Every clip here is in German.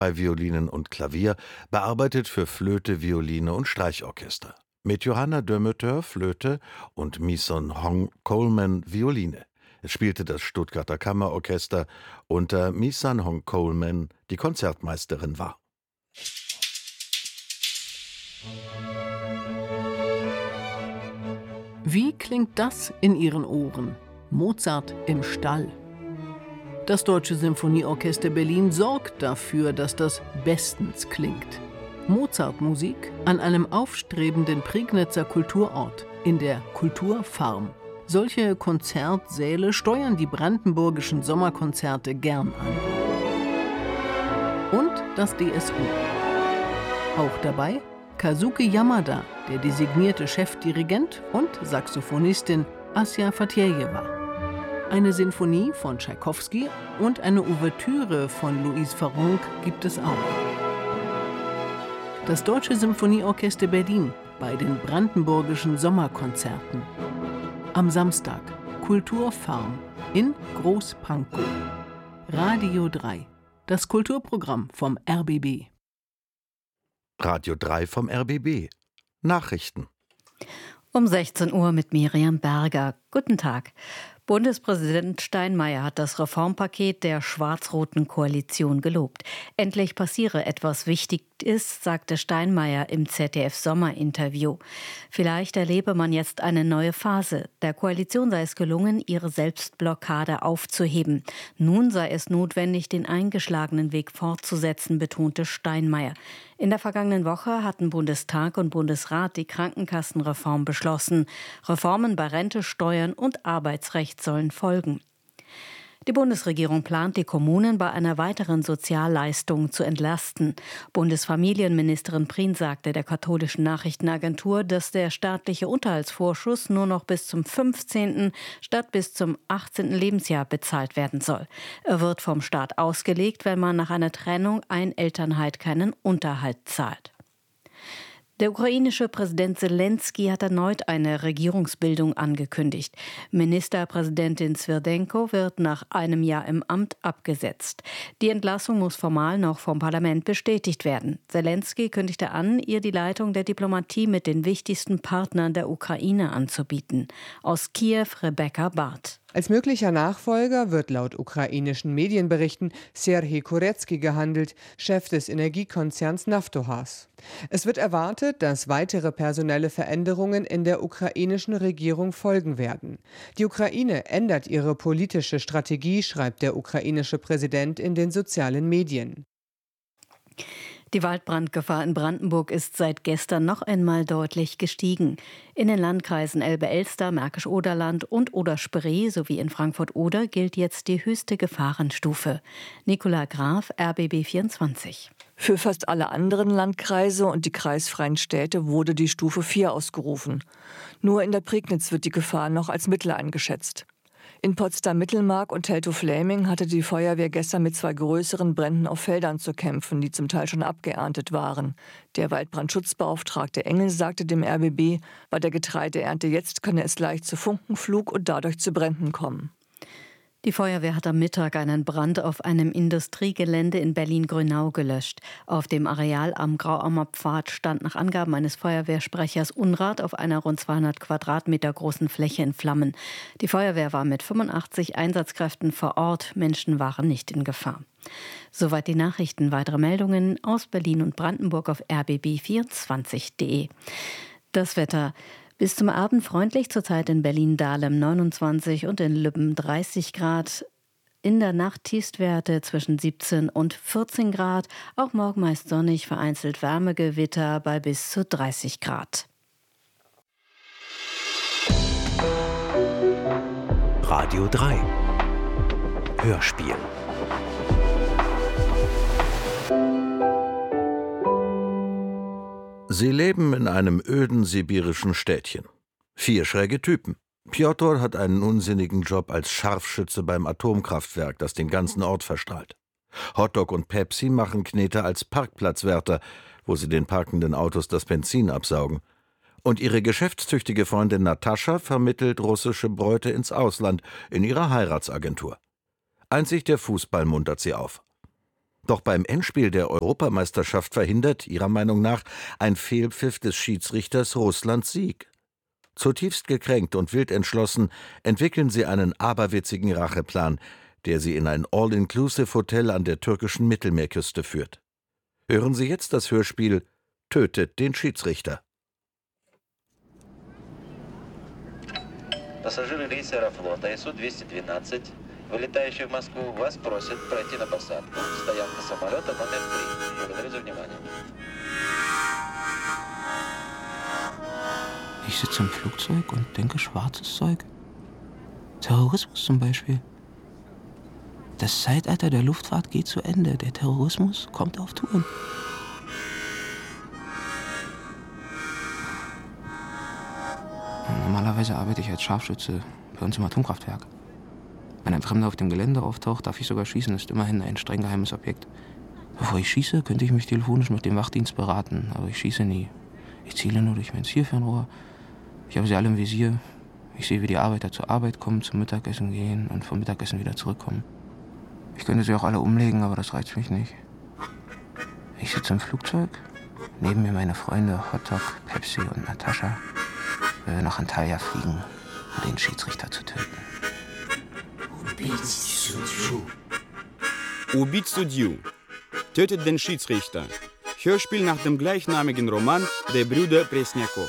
bei Violinen und Klavier, bearbeitet für Flöte, Violine und Streichorchester. Mit Johanna Demeter Flöte und Mison Hong Coleman Violine. Es spielte das Stuttgarter Kammerorchester, unter Misan Hong Coleman die Konzertmeisterin war. Wie klingt das in Ihren Ohren? Mozart im Stall. Das Deutsche Symphonieorchester Berlin sorgt dafür, dass das bestens klingt. Mozartmusik an einem aufstrebenden Prignitzer Kulturort, in der Kulturfarm. Solche Konzertsäle steuern die brandenburgischen Sommerkonzerte gern an. Und das DSU. Auch dabei Kazuki Yamada, der designierte Chefdirigent, und Saxophonistin Asja Fatjejewa. Eine Sinfonie von Tschaikowski und eine Ouvertüre von Louise Farrenc gibt es auch. Das Deutsche Symphonieorchester Berlin bei den brandenburgischen Sommerkonzerten. Am Samstag Kulturfarm in Großpankow. Radio 3, das Kulturprogramm vom RBB. Radio 3 vom RBB. Nachrichten. Um 16 Uhr mit Miriam Berger. Guten Tag. Bundespräsident Steinmeier hat das Reformpaket der schwarz-roten Koalition gelobt. Endlich passiere etwas Wichtiges, sagte Steinmeier im ZDF-Sommerinterview. Vielleicht erlebe man jetzt eine neue Phase. Der Koalition sei es gelungen, ihre Selbstblockade aufzuheben. Nun sei es notwendig, den eingeschlagenen Weg fortzusetzen, betonte Steinmeier. In der vergangenen Woche hatten Bundestag und Bundesrat die Krankenkassenreform beschlossen. Reformen bei Rente, Steuern und Arbeitsrecht sollen folgen. Die Bundesregierung plant, die Kommunen bei einer weiteren Sozialleistung zu entlasten. Bundesfamilienministerin Prien sagte der katholischen Nachrichtenagentur, dass der staatliche Unterhaltsvorschuss nur noch bis zum 15. statt bis zum 18. Lebensjahr bezahlt werden soll. Er wird vom Staat ausgelegt, wenn man nach einer Trennung Einelternheit keinen Unterhalt zahlt. Der ukrainische Präsident Selenskyj hat erneut eine Regierungsbildung angekündigt. Ministerpräsidentin Swerdenko wird nach einem Jahr im Amt abgesetzt. Die Entlassung muss formal noch vom Parlament bestätigt werden. Selenskyj kündigte an, ihr die Leitung der Diplomatie mit den wichtigsten Partnern der Ukraine anzubieten. Aus Kiew Rebecca Barth. Als möglicher Nachfolger wird laut ukrainischen Medienberichten Serhij Kurecki gehandelt, Chef des Energiekonzerns Naftogaz. Es wird erwartet, dass weitere personelle Veränderungen in der ukrainischen Regierung folgen werden. Die Ukraine ändert ihre politische Strategie, schreibt der ukrainische Präsident in den sozialen Medien. Die Waldbrandgefahr in Brandenburg ist seit gestern noch einmal deutlich gestiegen. In den Landkreisen Elbe-Elster, Märkisch-Oderland und Oder-Spree sowie in Frankfurt-Oder gilt jetzt die höchste Gefahrenstufe. Nicola Graf, RBB 24. Für fast alle anderen Landkreise und die kreisfreien Städte wurde die Stufe 4 ausgerufen. Nur in der Prignitz wird die Gefahr noch als mittel eingeschätzt. In Potsdam-Mittelmark und Teltow-Fläming hatte die Feuerwehr gestern mit 2 größeren Bränden auf Feldern zu kämpfen, die zum Teil schon abgeerntet waren. Der Waldbrandschutzbeauftragte Engel sagte dem RBB, bei der Getreideernte jetzt könne es leicht zu Funkenflug und dadurch zu Bränden kommen. Die Feuerwehr hat am Mittag einen Brand auf einem Industriegelände in Berlin-Grünau gelöscht. Auf dem Areal am Grauaumer Pfad stand nach Angaben eines Feuerwehrsprechers Unrat auf einer rund 200 Quadratmeter großen Fläche in Flammen. Die Feuerwehr war mit 85 Einsatzkräften vor Ort. Menschen waren nicht in Gefahr. Soweit die Nachrichten. Weitere Meldungen aus Berlin und Brandenburg auf rbb24.de. Das Wetter. Bis zum Abend freundlich, zurzeit in Berlin-Dahlem 29 und in Lübben 30 Grad. In der Nacht Tiefstwerte zwischen 17 und 14 Grad. Auch morgen meist sonnig, vereinzelt Wärmegewitter bei bis zu 30 Grad. Radio 3 Hörspiel. Sie leben in einem öden sibirischen Städtchen. 4 schräge Typen. Pjotr hat einen unsinnigen Job als Scharfschütze beim Atomkraftwerk, das den ganzen Ort verstrahlt. Hotdog und Pepsi machen Knete als Parkplatzwärter, wo sie den parkenden Autos das Benzin absaugen. Und ihre geschäftstüchtige Freundin Natascha vermittelt russische Bräute ins Ausland in ihrer Heiratsagentur. Einzig der Fußball muntert sie auf. Doch beim Endspiel der Europameisterschaft verhindert, ihrer Meinung nach, ein Fehlpfiff des Schiedsrichters Russlands Sieg. Zutiefst gekränkt und wild entschlossen entwickeln sie einen aberwitzigen Racheplan, der sie in ein All-Inclusive-Hotel an der türkischen Mittelmeerküste führt. Hören Sie jetzt das Hörspiel »Tötet den Schiedsrichter«. Пассажиры рейса Аэрофлота ИСУ-212, вылетающие в Москву, вас просят пройти на посадку. Стоянка самолета номер 3. Благодарю за внимание. Ich sitze im Flugzeug und denke schwarzes Zeug. Terrorismus zum Beispiel. Das Zeitalter der Luftfahrt geht zu Ende. Der Terrorismus kommt auf Touren. Normalerweise arbeite ich als Scharfschütze bei uns im Atomkraftwerk. Wenn ein Fremder auf dem Gelände auftaucht, darf ich sogar schießen. Das ist immerhin ein streng geheimes Objekt. Bevor ich schieße, könnte ich mich telefonisch mit dem Wachdienst beraten. Aber ich schieße nie. Ich ziele nur durch mein Zielfernrohr. Ich habe sie alle im Visier. Ich sehe, wie die Arbeiter zur Arbeit kommen, zum Mittagessen gehen und vom Mittagessen wieder zurückkommen. Ich könnte sie auch alle umlegen, aber das reizt mich nicht. Ich sitze im Flugzeug. Neben mir meine Freunde Hotdog, Pepsi und Natascha. Weil wir nach Antalya fliegen, um den Schiedsrichter zu töten. Убить судью. Tötet den Schiedsrichter. Hörspiel nach dem gleichnamigen Roman der Brüder Presniakow.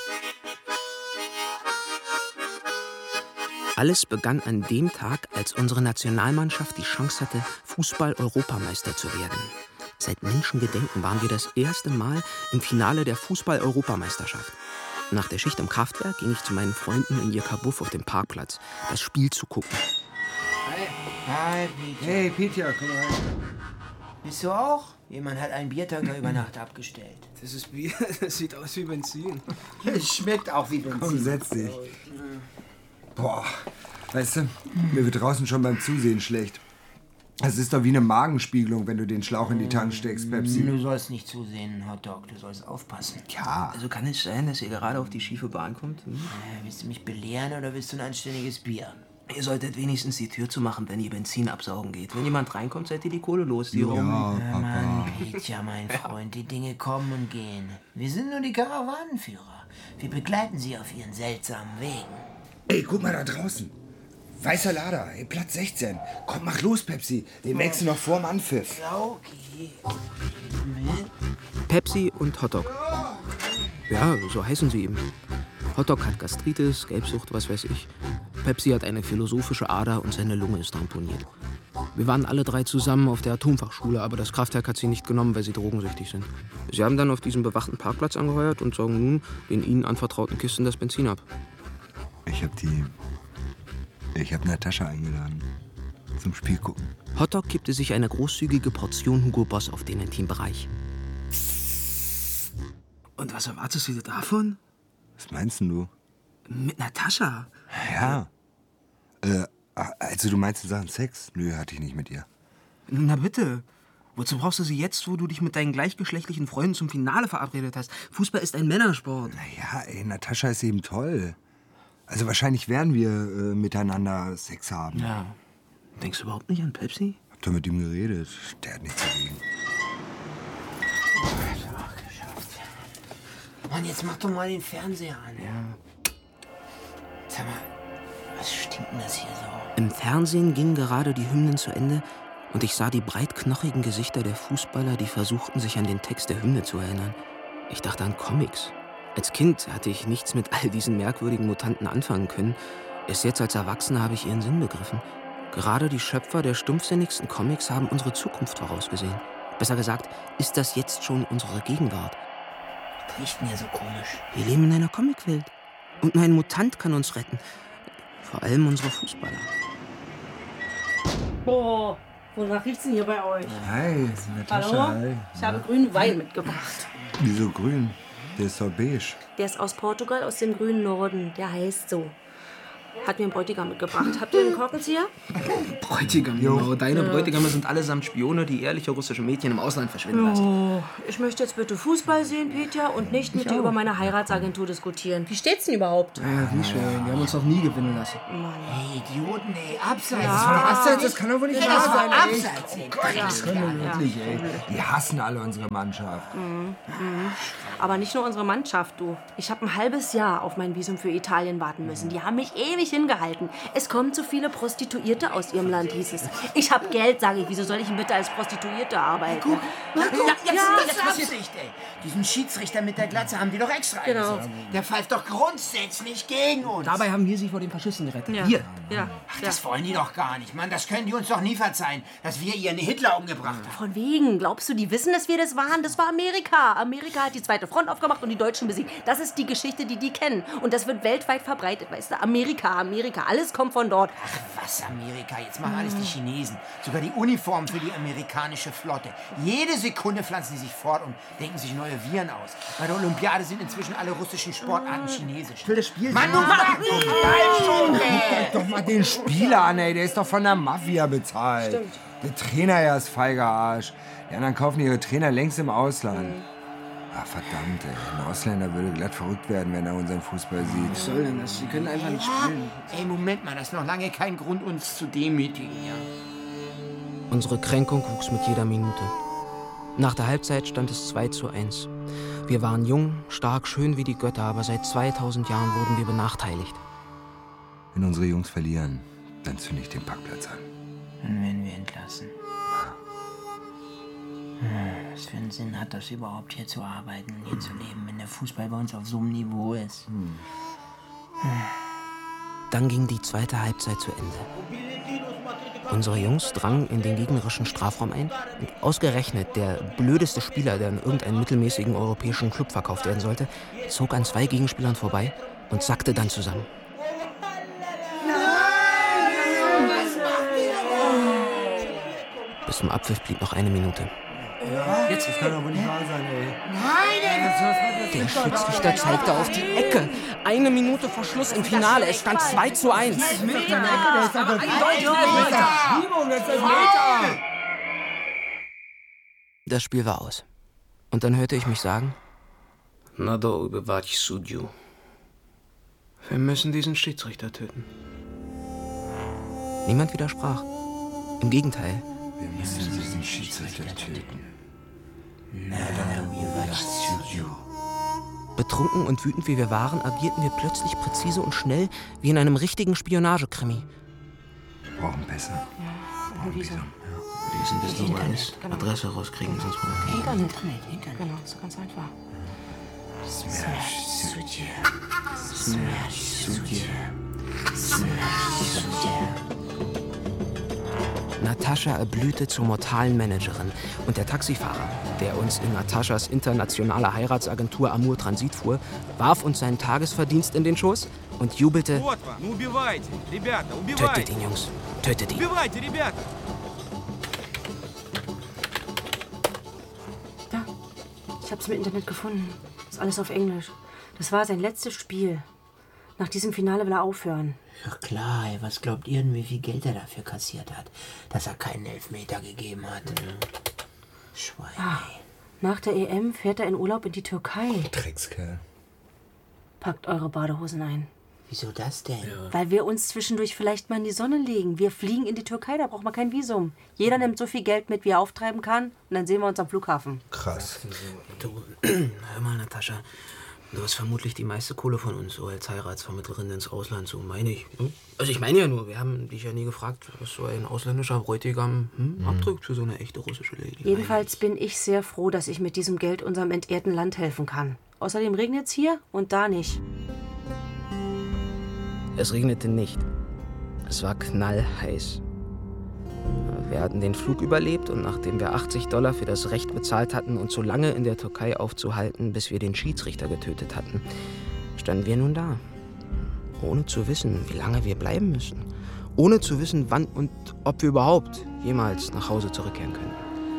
Alles begann an dem Tag, als unsere Nationalmannschaft die Chance hatte, Fußball-Europameister zu werden. Seit Menschengedenken waren wir das erste Mal im Finale der Fußball-Europameisterschaft. Nach der Schicht im Kraftwerk ging ich zu meinen Freunden in ihr Kabuff auf dem Parkplatz, das Spiel zu gucken. Hi, Peter. Hey, Peter, komm rein. Bist du auch? Jemand hat einen Biertanker über Nacht abgestellt. Das ist Bier, das sieht aus wie Benzin. Es schmeckt auch wie Benzin. Komm, setz dich. Boah, weißt du, mir wird draußen schon beim Zusehen schlecht. Es ist doch wie eine Magenspiegelung, wenn du den Schlauch in die Tanne steckst, Pepsi. Du sollst nicht zusehen, Hotdog, du sollst aufpassen. Ja. Also kann es sein, dass ihr gerade auf die schiefe Bahn kommt? Willst du mich belehren oder willst du ein anständiges Bier? Ihr solltet wenigstens die Tür zumachen, wenn ihr Benzin absaugen geht. Wenn jemand reinkommt, seid ihr die Kohle los. Die Mann, Peter, mein Freund, die Dinge kommen und gehen. Wir sind nur die Karawanenführer. Wir begleiten sie auf ihren seltsamen Wegen. Ey, guck mal da draußen. Weißer Lader, ey, Platz 16. Komm, mach los, Pepsi. Den merkst du noch vorm Anpfiff. Ja, okay. Pepsi und Hotdog. Ja, so heißen sie eben. Hotdog hat Gastritis, Gelbsucht, was weiß ich. Pepsi hat eine philosophische Ader und seine Lunge ist ramponiert. Wir waren alle drei zusammen auf der Atomfachschule, aber das Kraftwerk hat sie nicht genommen, weil sie drogensüchtig sind. Sie haben dann auf diesem bewachten Parkplatz angeheuert und saugen nun den ihnen anvertrauten Kisten das Benzin ab. Ich hab Natascha eingeladen. Zum Spiel gucken. Hotdog kippte sich eine großzügige Portion Hugo Boss auf den Intimbereich. Und was erwartest du davon? Was meinst denn du? Mit Natascha? Ja. Also du meinst in Sachen Sex? Nö, hatte ich nicht mit ihr. Na bitte. Wozu brauchst du sie jetzt, wo du dich mit deinen gleichgeschlechtlichen Freunden zum Finale verabredet hast? Fußball ist ein Männersport. Naja, ey, Natascha ist eben toll. Also wahrscheinlich werden wir miteinander Sex haben. Ja. Denkst du überhaupt nicht an Pepsi? Hab doch mit ihm geredet. Der hat nichts dagegen. Mann, jetzt mach doch mal den Fernseher an. Ja. Sag mal, was stinkt denn das hier so? Im Fernsehen gingen gerade die Hymnen zu Ende und ich sah die breitknochigen Gesichter der Fußballer, die versuchten, sich an den Text der Hymne zu erinnern. Ich dachte an Comics. Als Kind hatte ich nichts mit all diesen merkwürdigen Mutanten anfangen können. Erst jetzt als Erwachsener habe ich ihren Sinn begriffen. Gerade die Schöpfer der stumpfsinnigsten Comics haben unsere Zukunft vorausgesehen. Besser gesagt, ist das jetzt schon unsere Gegenwart. Was riecht denn hier so komisch? Wir leben in einer Comicwelt. Und nur ein Mutant kann uns retten. Vor allem unsere Fußballer. Boah, wonach riecht's denn hier bei euch? Hi, Natascha. Hallo? Hi. Ich habe grünen Wein mitgebracht. Wieso grün? Der ist doch beige. Der ist aus Portugal, aus dem grünen Norden. Der heißt so. Hat mir ein Bräutigam mitgebracht. Habt ihr einen Korkenzieher? Bräutigam, genau. Deine Bräutigame sind allesamt Spione, die ehrliche russische Mädchen im Ausland verschwinden lassen. Oh, ich möchte jetzt bitte Fußball sehen, Petja, und nicht mit dir über meine Heiratsagentur diskutieren. Wie steht's denn überhaupt? Ja, wie schön. Wir haben uns noch nie gewinnen lassen. Hey, Idioten, ey, abseits. Das kann doch wohl nicht wahr sein, ey. Abseits, ey. Das kann doch wirklich, ey. Die hassen alle unsere Mannschaft. Aber nicht nur unsere Mannschaft, du. Ich habe ein halbes Jahr auf mein Visum für Italien warten müssen. Die haben mich ewig hingehalten. Es kommen zu viele Prostituierte aus ihrem Land, hieß es. Ich habe Geld, sage ich. Wieso soll ich denn bitte als Prostituierte arbeiten? Jetzt Absicht, ey. Diesen Schiedsrichter mit der Glatze haben die doch extra eingesetzt. Der pfeift doch grundsätzlich gegen uns. Dabei haben wir sie vor den Faschisten gerettet. Ja. Hier. Ja. Ach, das wollen die doch gar nicht, Mann. Das können die uns doch nie verzeihen, dass wir ihren Hitler umgebracht haben. Von wegen. Glaubst du, die wissen, dass wir das waren? Das war Amerika. Amerika hat die zweite Front aufgemacht und die Deutschen besiegt. Das ist die Geschichte, die kennen. Und das wird weltweit verbreitet, weißt du? Amerika. Alles kommt von dort. Ach, was Amerika? Jetzt machen alles die Chinesen. Sogar die Uniformen für die amerikanische Flotte. Jede Sekunde pflanzen sie sich fort und denken sich neue Viren aus. Bei der Olympiade sind inzwischen alle russischen Sportarten chinesisch. Ich will das Spiel Mann, sehen. Guck doch mal den Spieler an, ey. Der ist doch von der Mafia bezahlt. Stimmt. Der Trainer ja ist feiger Arsch. Die anderen kaufen ihre Trainer längst im Ausland. Ah, verdammt, ey. Ein Ausländer würde glatt verrückt werden, wenn er unseren Fußball sieht. Was soll denn das? Sie können einfach nicht spielen. Ey, Moment mal, das ist noch lange kein Grund, uns zu demütigen, ja? Unsere Kränkung wuchs mit jeder Minute. Nach der Halbzeit stand es 2:1. Wir waren jung, stark, schön wie die Götter, aber seit 2000 Jahren wurden wir benachteiligt. Wenn unsere Jungs verlieren, dann zünde ich den Parkplatz an. Und wenn wir entlassen. Was für einen Sinn hat das überhaupt, hier zu arbeiten, hier zu leben, wenn der Fußball bei uns auf so einem Niveau ist? Dann ging die zweite Halbzeit zu Ende. Unsere Jungs drangen in den gegnerischen Strafraum ein und ausgerechnet der blödeste Spieler, der in irgendeinen mittelmäßigen europäischen Club verkauft werden sollte, zog an 2 Gegenspielern vorbei und sackte dann zusammen. Bis zum Abpfiff blieb noch 1 Minute. Ja, jetzt, das kann doch wohl nicht wahr sein, ey. Der Schiedsrichter zeigte auf die Ecke. 1 Minute vor Schluss im Finale. Es stand 2:1. Das Spiel war aus. Und dann hörte ich mich sagen: Надо убивать судью. Wir müssen diesen Schiedsrichter töten. Niemand widersprach. Im Gegenteil. Wir müssen diesen Schiedsrichter töten. Betrunken und wütend wie wir waren, agierten wir plötzlich präzise und schnell wie in einem richtigen Spionagekrimi. Wir brauchen Pässe. Visum. Lesen, bis du weißt. Adresse rauskriegen, sonst mal. Internet. Genau, so ganz einfach. Natascha erblühte zur mortalen Managerin und der Taxifahrer, der uns in Nataschas internationale Heiratsagentur Amur Transit fuhr, warf uns seinen Tagesverdienst in den Schoß und jubelte: Tötet ihn, Jungs, tötet ihn. Da, ich hab's im Internet gefunden. Ist alles auf Englisch. Das war sein letztes Spiel. Nach diesem Finale will er aufhören. Ja klar, ey, was glaubt ihr denn, wie viel Geld er dafür kassiert hat, dass er keinen Elfmeter gegeben hat? Schwein, ey. Nach der EM fährt er in Urlaub in die Türkei. Dreckskerl. Packt eure Badehosen ein. Wieso das denn? Ja. Weil wir uns zwischendurch vielleicht mal in die Sonne legen. Wir fliegen in die Türkei, da braucht man kein Visum. Jeder nimmt so viel Geld mit, wie er auftreiben kann, und dann sehen wir uns am Flughafen. Krass. Du, hör mal, Natascha. Du hast vermutlich die meiste Kohle von uns, so als Heiratsvermittlerin ins Ausland, so meine ich. Also ich meine ja nur, wir haben dich ja nie gefragt, was so ein ausländischer Bräutigam abdrückt für so eine echte russische Lady. Jedenfalls bin ich sehr froh, dass ich mit diesem Geld unserem entehrten Land helfen kann. Außerdem regnet es hier und da nicht. Es regnete nicht. Es war knallheiß. Wir hatten den Flug überlebt und nachdem wir $80 für das Recht bezahlt hatten, uns so lange in der Türkei aufzuhalten, bis wir den Schiedsrichter getötet hatten, standen wir nun da. Ohne zu wissen, wie lange wir bleiben müssen. Ohne zu wissen, wann und ob wir überhaupt jemals nach Hause zurückkehren können.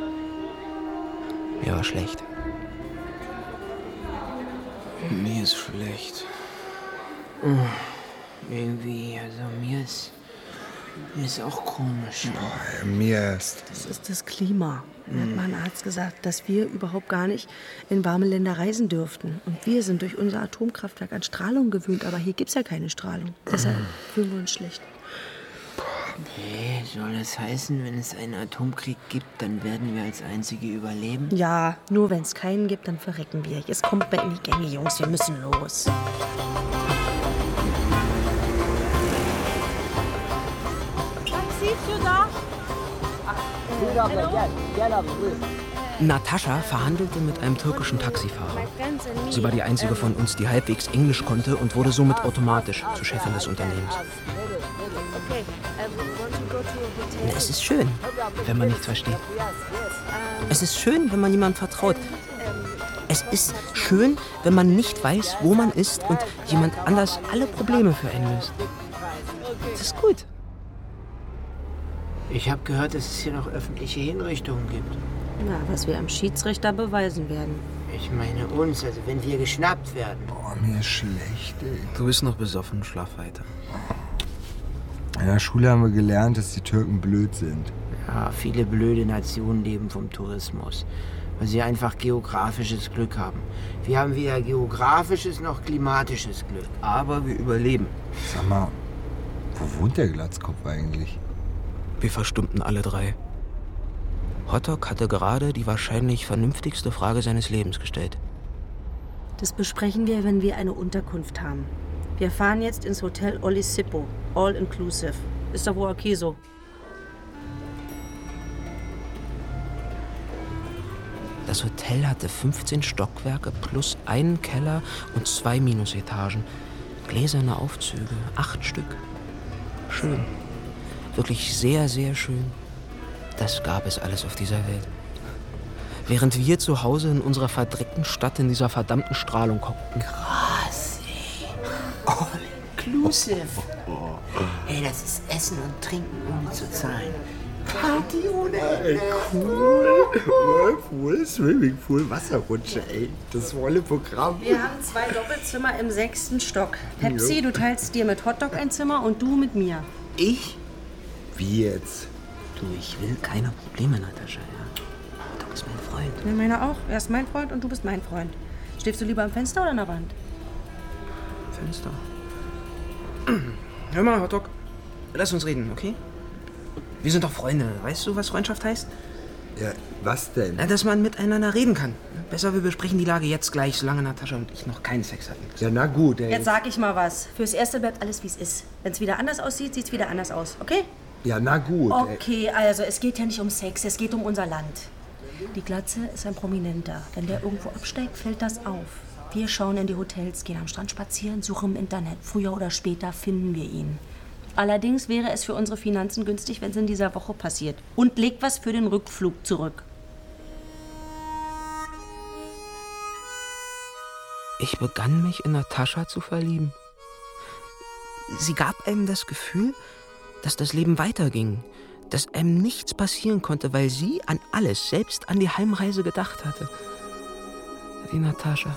Mir war schlecht. Mir ist schlecht. Irgendwie, also mir ist auch komisch. Boah, mir ist... Das ist das Klima. Mir hat mal ein Arzt gesagt, dass wir überhaupt gar nicht in warme Länder reisen dürften. Und wir sind durch unser Atomkraftwerk an Strahlung gewöhnt, aber hier gibt's ja keine Strahlung. Deshalb fühlen wir uns schlecht. Nee, soll das heißen, wenn es einen Atomkrieg gibt, dann werden wir als Einzige überleben? Ja, nur wenn es keinen gibt, dann verrecken wir. Jetzt kommt mal in die Gänge, Jungs, wir müssen los. Natascha verhandelte mit einem türkischen Taxifahrer. Sie war die einzige von uns, die halbwegs Englisch konnte und wurde somit automatisch zur Chefin des Unternehmens. Es ist schön, wenn man nichts versteht. Es ist schön, wenn man jemandem vertraut. Es ist schön, wenn man nicht weiß, wo man ist und jemand anders alle Probleme für einen löst. Das ist gut. Ich habe gehört, dass es hier noch öffentliche Hinrichtungen gibt. Na, was wir am Schiedsrichter beweisen werden. Ich meine uns, also wenn wir geschnappt werden. Boah, mir ist schlecht, ey. Du bist noch besoffen, schlaf weiter. In der Schule haben wir gelernt, dass die Türken blöd sind. Ja, viele blöde Nationen leben vom Tourismus, weil sie einfach geografisches Glück haben. Wir haben weder geografisches noch klimatisches Glück. Aber wir überleben. Sag mal, wo wohnt der Glatzkopf eigentlich? Wir verstummten alle drei. Hotdog hatte gerade die wahrscheinlich vernünftigste Frage seines Lebens gestellt. Das besprechen wir, wenn wir eine Unterkunft haben. Wir fahren jetzt ins Hotel Olisipo, all inclusive. Ist doch wohl okay so. Das Hotel hatte 15 Stockwerke plus einen Keller und 2 Minusetagen. Gläserne Aufzüge, 8 Stück. Schön. Wirklich sehr, sehr schön. Das gab es alles auf dieser Welt. Während wir zu Hause in unserer verdreckten Stadt in dieser verdammten Strahlung hockten. Krass, ey. All inclusive. Ey, das ist Essen und Trinken ohne zu zahlen. Party ohne Ende. Whirlpool, Swimmingpool, Wasserrutsche, ey. Das volle Programm. Wir haben 2 Doppelzimmer im 6. Stock. Pepsi, du teilst dir mit Hotdog ein Zimmer und du mit mir. Ich? Wie jetzt? Du, ich will keine Probleme, Natascha, ja. Du bist mein Freund. Ja, meiner auch. Er ist mein Freund und du bist mein Freund. Schläfst du lieber am Fenster oder an der Wand? Fenster. Hör mal, Hotdog. Lass uns reden, okay? Wir sind doch Freunde. Weißt du, was Freundschaft heißt? Ja, was denn? Na, dass man miteinander reden kann. Besser, wir besprechen die Lage jetzt gleich, solange Natascha und ich noch keinen Sex hatten. Ja, na gut, ey. Jetzt sag ich mal was. Fürs Erste bleibt alles, wie es ist. Wenn es wieder anders aussieht, sieht es wieder anders aus. Okay? Ja, na gut. Okay, also es geht ja nicht um Sex, es geht um unser Land. Die Glatze ist ein Prominenter. Wenn der irgendwo absteigt, fällt das auf. Wir schauen in die Hotels, gehen am Strand spazieren, suchen im Internet. Früher oder später finden wir ihn. Allerdings wäre es für unsere Finanzen günstig, wenn es in dieser Woche passiert. Und legt was für den Rückflug zurück. Ich begann mich in Natascha zu verlieben. Sie gab einem das Gefühl, dass das Leben weiterging, dass einem nichts passieren konnte, weil sie an alles, selbst an die Heimreise gedacht hatte. Die Natascha.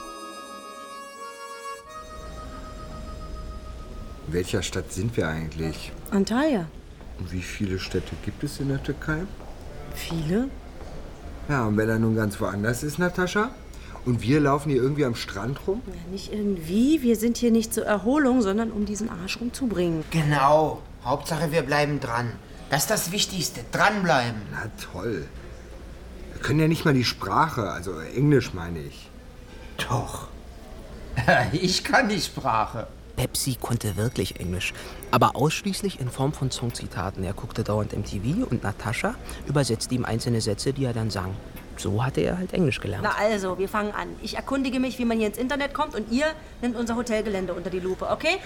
In welcher Stadt sind wir eigentlich? Antalya. Und wie viele Städte gibt es in der Türkei? Viele? Ja, und wenn er nun ganz woanders ist, Natascha? Und wir laufen hier irgendwie am Strand rum? Ja, nicht irgendwie. Wir sind hier nicht zur Erholung, sondern um diesen Arsch rumzubringen. Genau. Hauptsache, wir bleiben dran. Das ist das Wichtigste. Dranbleiben. Na toll. Wir können ja nicht mal die Sprache, also Englisch meine ich. Doch. Ich kann die Sprache. Pepsi konnte wirklich Englisch, aber ausschließlich in Form von Songzitaten. Er guckte dauernd MTV und Natascha übersetzte ihm einzelne Sätze, die er dann sang. So hatte er halt Englisch gelernt. Na also, wir fangen an. Ich erkundige mich, wie man hier ins Internet kommt und ihr nimmt unser Hotelgelände unter die Lupe, okay?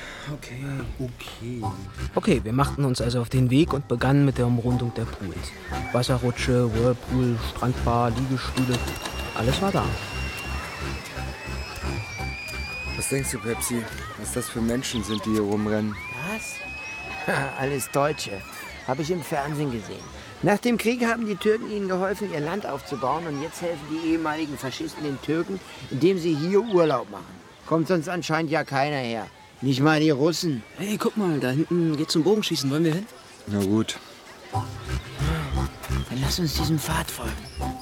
Okay, wir machten uns also auf den Weg und begannen mit der Umrundung der Pools. Wasserrutsche, Whirlpool, Strandbar, Liegestühle, alles war da. Was denkst du, Pepsi, was das für Menschen sind, die hier rumrennen? Was? Alles Deutsche. Habe ich im Fernsehen gesehen. Nach dem Krieg haben die Türken ihnen geholfen, ihr Land aufzubauen. Und jetzt helfen die ehemaligen Faschisten den Türken, indem sie hier Urlaub machen. Kommt sonst anscheinend ja keiner her. Nicht mal die Russen. Hey, guck mal, da hinten geht's zum Bogenschießen. Wollen wir hin? Na gut. Dann lass uns diesem Pfad folgen.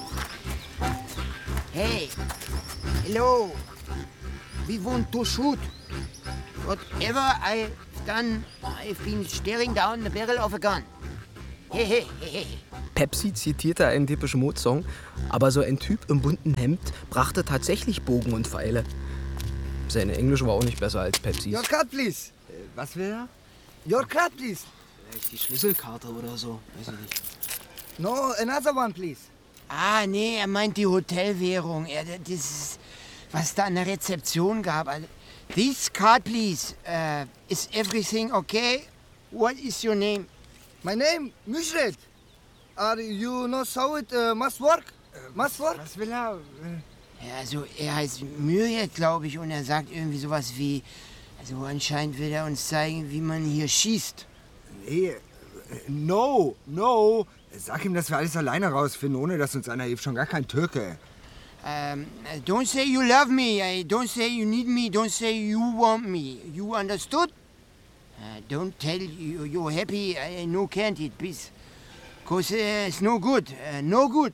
Hey, hello. We want to shoot. Whatever I've done, I've been staring down the barrel of a gun. Hey, hey, hey, hey. Pepsi zitierte einen typischen Mode-Song, aber so ein Typ im bunten Hemd brachte tatsächlich Bogen und Pfeile. Sein Englisch war auch nicht besser als Pepsis. Your card, please. Was will er? Your card, please. Vielleicht die Schlüsselkarte oder so. Weiß ich nicht. No, another one, please. Ah, nee, er meint die Hotelwährung. Das, was da an der Rezeption gab. Also, this card, please. Is everything okay? What is your name? My name, Mishret. Are you not how it must work? Must work? Was will er? Ja, also er heißt Myriad, glaube ich, und er sagt irgendwie sowas wie, also anscheinend will er uns zeigen, wie man hier schießt. Nee, no. Sag ihm, dass wir alles alleine rausfinden, ohne dass uns einer hilft. Schon gar kein Türke. Don't say you love me, don't say you need me, don't say you want me. You understood? Don't tell you're happy, no can't it, please. Cause it's no good, no good.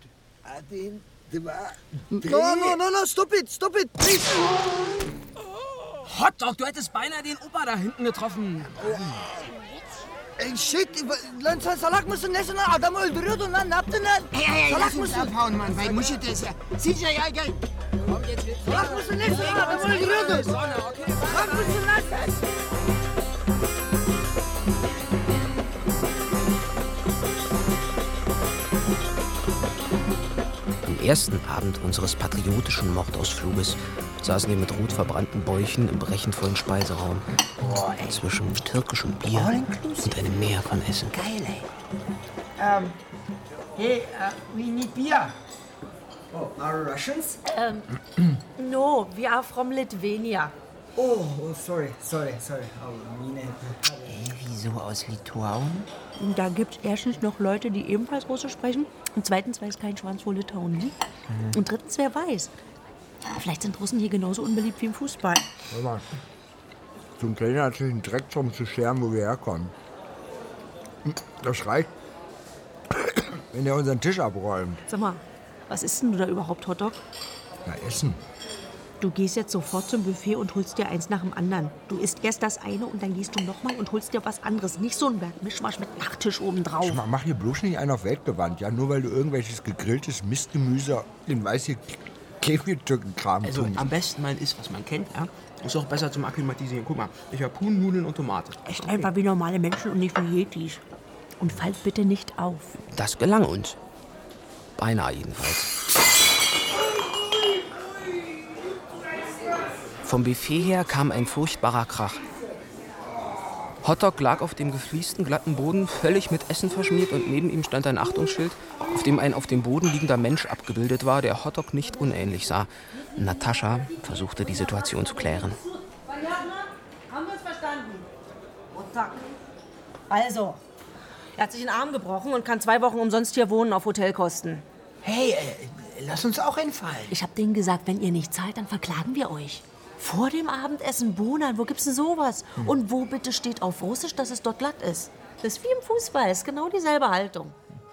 No, stop it, please. Hotdog, du hättest beinahe den Opa da hinten getroffen. Ey, shit, lan sen salak mısın nesin lan? Adamı öldürüyordun lan, ne yaptın lan? Hey, salak lass uns mısın? abhauen, Mann, weil Muschet ist ja. CJ, gell? Salak mısın nesin lan? Adamı öldürüyordun. Salak mısın lan sen? Am ersten Abend unseres patriotischen Mordausfluges saßen wir mit rot verbrannten Bäuchen im brechenvollen Speiseraum. Zwischen türkischem Bier und einem Meer von Essen. Geil, ey. Hey, we need beer. Oh, are Russians? No, we are from Lithuania. Oh, sorry. Wieso aus Litauen? Da gibt es erstens noch Leute, die ebenfalls Russisch sprechen. Und zweitens weiß kein Schwanz, wo Litauen liegt. Und drittens, wer weiß. Vielleicht sind Russen hier genauso unbeliebt wie im Fußball. Hör mal, zum Trainer hat sich ein Dreck drum zu scheren, wo wir herkommen. Das reicht, wenn er unseren Tisch abräumt. Sag mal, was isst denn du da überhaupt, Hotdog? Na, Essen. Du gehst jetzt sofort zum Buffet und holst dir eins nach dem anderen. Du isst erst das eine und dann gehst du nochmal und holst dir was anderes. Nicht so ein Mischmasch mit Nachtisch obendrauf. Mach hier bloß nicht einen auf Weltgewandt, ja? Nur weil du irgendwelches gegrilltes Mistgemüse in weiße Käfigtürkenkram Also tust. am besten man isst, was man kennt, ja? Ist auch besser zum Akklimatisieren. Guck mal, ich hab Huhn, Nudeln und Tomate. Echt einfach wie normale Menschen und nicht wie Yetis. Und fallt bitte nicht auf. Das gelang uns. Beinahe jedenfalls. Vom Buffet her kam ein furchtbarer Krach. Hotdog lag auf dem gefliesten, glatten Boden, völlig mit Essen verschmiert und neben ihm stand ein Achtungsschild, auf dem ein auf dem Boden liegender Mensch abgebildet war, der Hotdog nicht unähnlich sah. Natascha versuchte, die Situation zu klären. Haben wir uns verstanden? Hotdog. Also, er hat sich den Arm gebrochen und kann 2 Wochen umsonst hier wohnen auf Hotelkosten. Hey, lass uns auch hinfallen. Ich hab denen gesagt, wenn ihr nicht zahlt, dann verklagen wir euch. Vor dem Abendessen Bohnen, wo gibt's denn sowas? Und wo bitte steht auf Russisch, dass es dort glatt ist? Das ist wie im Fußball, ist genau dieselbe Haltung.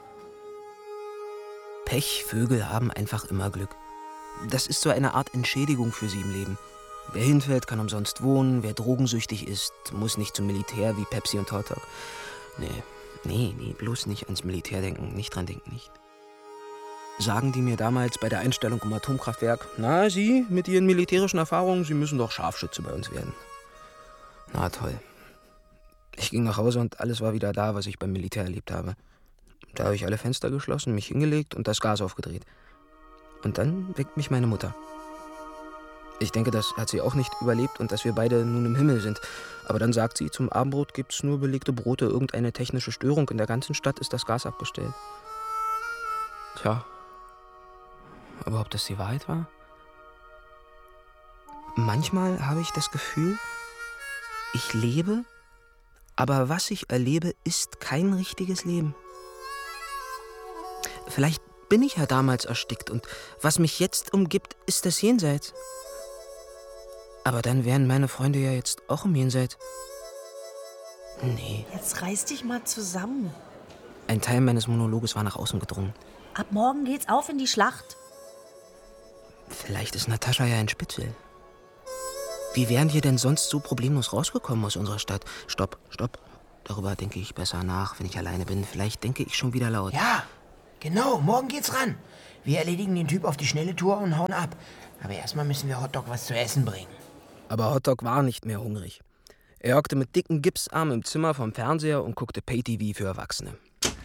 Pechvögel haben einfach immer Glück. Das ist so eine Art Entschädigung für sie im Leben. Wer hinfällt, kann umsonst wohnen. Wer drogensüchtig ist, muss nicht zum Militär wie Pepsi und Hotdog. Nee, bloß nicht ans Militär denken. Nicht dran denken, nicht. Sagen die mir damals bei der Einstellung im Atomkraftwerk, na, Sie mit Ihren militärischen Erfahrungen, Sie müssen doch Scharfschütze bei uns werden. Na toll. Ich ging nach Hause und alles war wieder da, was ich beim Militär erlebt habe. Da habe ich alle Fenster geschlossen, mich hingelegt und das Gas aufgedreht. Und dann weckt mich meine Mutter. Ich denke, das hat sie auch nicht überlebt und dass wir beide nun im Himmel sind. Aber dann sagt sie, zum Abendbrot gibt's nur belegte Brote, irgendeine technische Störung. In der ganzen Stadt ist das Gas abgestellt. Tja. Aber ob das die Wahrheit war? Manchmal habe ich das Gefühl, ich lebe, aber was ich erlebe, ist kein richtiges Leben. Vielleicht bin ich ja damals erstickt und was mich jetzt umgibt, ist das Jenseits. Aber dann wären meine Freunde ja jetzt auch im Jenseits. Nee. Jetzt reiß dich mal zusammen. Ein Teil meines Monologes war nach außen gedrungen. Ab morgen geht's auf in die Schlacht. Vielleicht ist Natascha ja ein Spitzel. Wie wären wir denn sonst so problemlos rausgekommen aus unserer Stadt? Stopp. Darüber denke ich besser nach, wenn ich alleine bin. Vielleicht denke ich schon wieder laut. Ja, genau. Morgen geht's ran. Wir erledigen den Typ auf die schnelle Tour und hauen ab. Aber erstmal müssen wir Hotdog was zu essen bringen. Aber Hotdog war nicht mehr hungrig. Er hockte mit dicken Gipsarmen im Zimmer vom Fernseher und guckte Pay-TV für Erwachsene.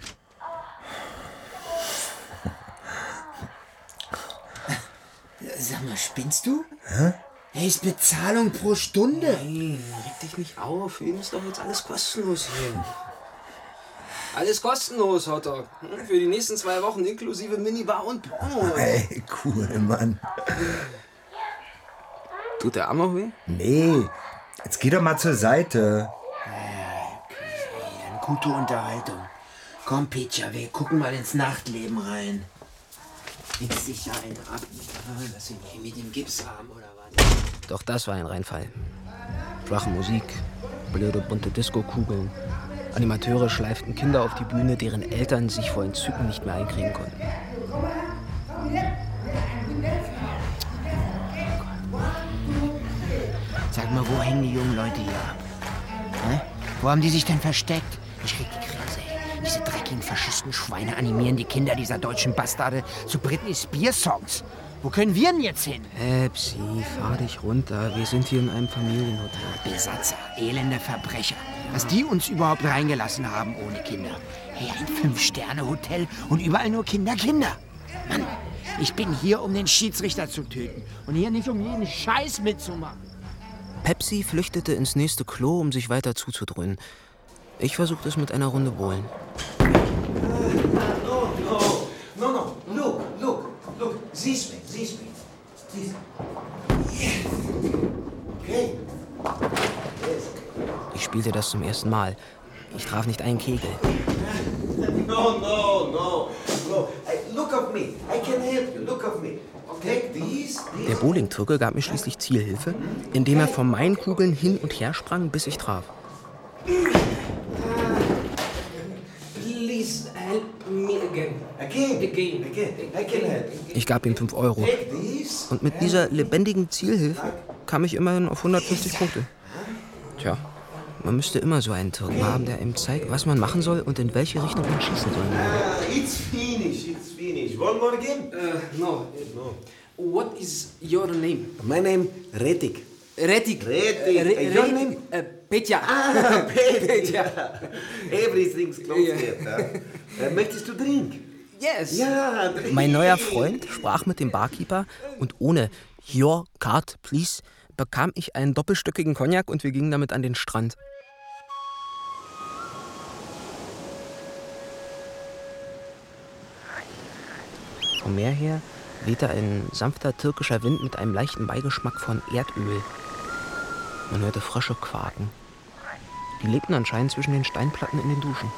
Sag mal, spinnst du? Hä? Hey, ist Bezahlung pro Stunde. Nein, reg dich nicht auf. Für ihn ist doch jetzt alles kostenlos hier. Alles kostenlos, Hotdog. Für die nächsten 2 Wochen inklusive Minibar und Porno. Hey, cool, Mann. Tut der Arm noch weh? Nee, jetzt geh doch mal zur Seite. Eine gute Unterhaltung. Komm, Peter, wir gucken mal ins Nachtleben rein. Links sich da einen ab. Das sind wir mit dem Gipsarm oder was? Doch das war ein Reinfall. Schwache Musik, blöde bunte Disco-Kugeln. Animateure schleiften Kinder auf die Bühne, deren Eltern sich vor Entzücken nicht mehr einkriegen konnten. Sag mal, wo hängen die jungen Leute hier ab? Hä? Wo haben die sich denn versteckt? Ich krieg die Krise, ey. Diese dreckigen Faschistenschweine animieren die Kinder dieser deutschen Bastarde zu Britney Spears-Songs. Wo können wir denn jetzt hin? Pepsi, fahr dich runter. Wir sind hier in einem Familienhotel. Besatzer, elende Verbrecher. Dass die uns überhaupt reingelassen haben ohne Kinder. Hey, ein 5-Sterne-Hotel und überall nur Kinder. Mann, ich bin hier, um den Schiedsrichter zu töten. Und hier nicht, um jeden Scheiß mitzumachen. Pepsi flüchtete ins nächste Klo, um sich weiter zuzudröhnen. Ich versuchte es mit einer Runde Bowlen. No, look. This way. Okay. Ich spielte das zum ersten Mal. Ich traf nicht einen Kegel. No. Look at me. I can help you. Look at me. Take these. Der Bowling-Türke gab mir schließlich Zielhilfe, indem er von meinen Kugeln hin und her sprang, bis ich traf. Please help me again. Again. I can help. Ich gab ihm 5 Euro. Und mit dieser lebendigen Zielhilfe kam ich immerhin auf 150 Punkte. Tja, man müsste immer so einen Türken haben, der ihm zeigt, was man machen soll und in welche Richtung man schießen soll. It's finished. One more again? No. What is your name? My name, Retik. Retik. Your name? Petja. Petja. Everything's close here. Möchtest du Drink? Yes. Ja, Drink. Mein neuer Freund sprach mit dem Barkeeper und ohne "Your card, please" bekam ich einen doppelstöckigen Cognac und wir gingen damit an den Strand. Vom Meer her wehte ein sanfter türkischer Wind mit einem leichten Beigeschmack von Erdöl. Man hörte Frösche quaken. Die lebten anscheinend zwischen den Steinplatten in den Duschen.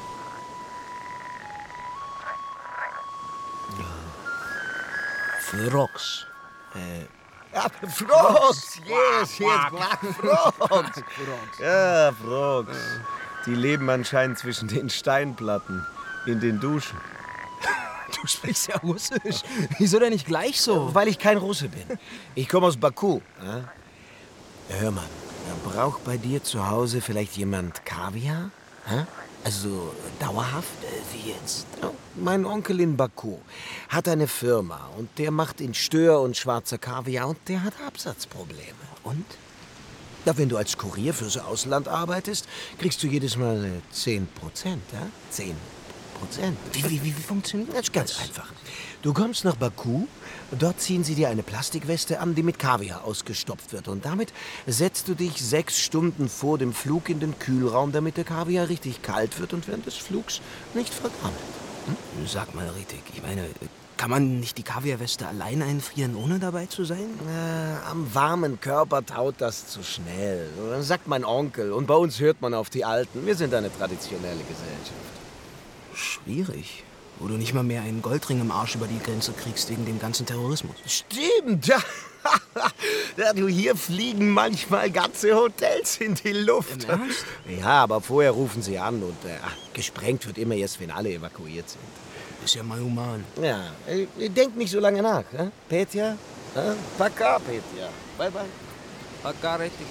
Frogs. Frogs, yes, Black Frogs. Ja, Frogs. Die leben anscheinend zwischen den Steinplatten, in den Duschen. Du sprichst ja Russisch. Wieso denn nicht gleich so? Weil ich kein Russe bin. Ich komme aus Baku. Ja? Hör mal, braucht bei dir zu Hause vielleicht jemand Kaviar? Ja? Also dauerhaft, wie jetzt? Ja, mein Onkel in Baku hat eine Firma und der macht in Stör und schwarzer Kaviar und der hat Absatzprobleme. Und? Na, wenn du als Kurier fürs Ausland arbeitest, kriegst du jedes Mal 10%, ja? 10%. Wie funktioniert das? Ganz einfach. Du kommst nach Baku, dort ziehen sie dir eine Plastikweste an, die mit Kaviar ausgestopft wird. Und damit setzt du dich 6 Stunden vor dem Flug in den Kühlraum, damit der Kaviar richtig kalt wird und während des Flugs nicht vergammelt. Sag mal, Ritik, ich meine, kann man nicht die Kaviarweste allein einfrieren, ohne dabei zu sein? Am warmen Körper taut das zu schnell, sagt mein Onkel. Und bei uns hört man auf die Alten. Wir sind eine traditionelle Gesellschaft. Schwierig. wo du nicht mal mehr einen Goldring im Arsch über die Grenze kriegst wegen dem ganzen Terrorismus. Stimmt, ja. Ja, du, hier fliegen manchmal ganze Hotels in die Luft. Im Ernst? Ja, aber vorher rufen sie an und gesprengt wird immer erst, wenn alle evakuiert sind. Ist ja mal human. Ja, denk nicht so lange nach, Petja. Paka, Petja. Bye, bye. Paka, richtig.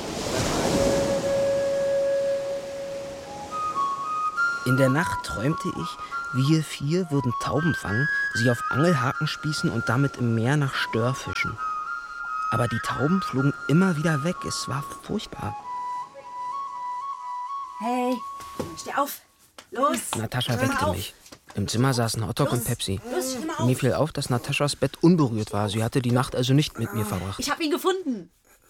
In der Nacht träumte ich, wir 4 würden Tauben fangen, sie auf Angelhaken spießen und damit im Meer nach Stör fischen. Aber die Tauben flogen immer wieder weg. Es war furchtbar. Hey, steh auf. Los. Natascha weckte mich. Im Zimmer saßen Hotdog und Pepsi. Los, steh mal auf. Mir fiel auf, dass Nataschas Bett unberührt war. Sie hatte die Nacht also nicht mit mir verbracht. Ich habe ihn gefunden.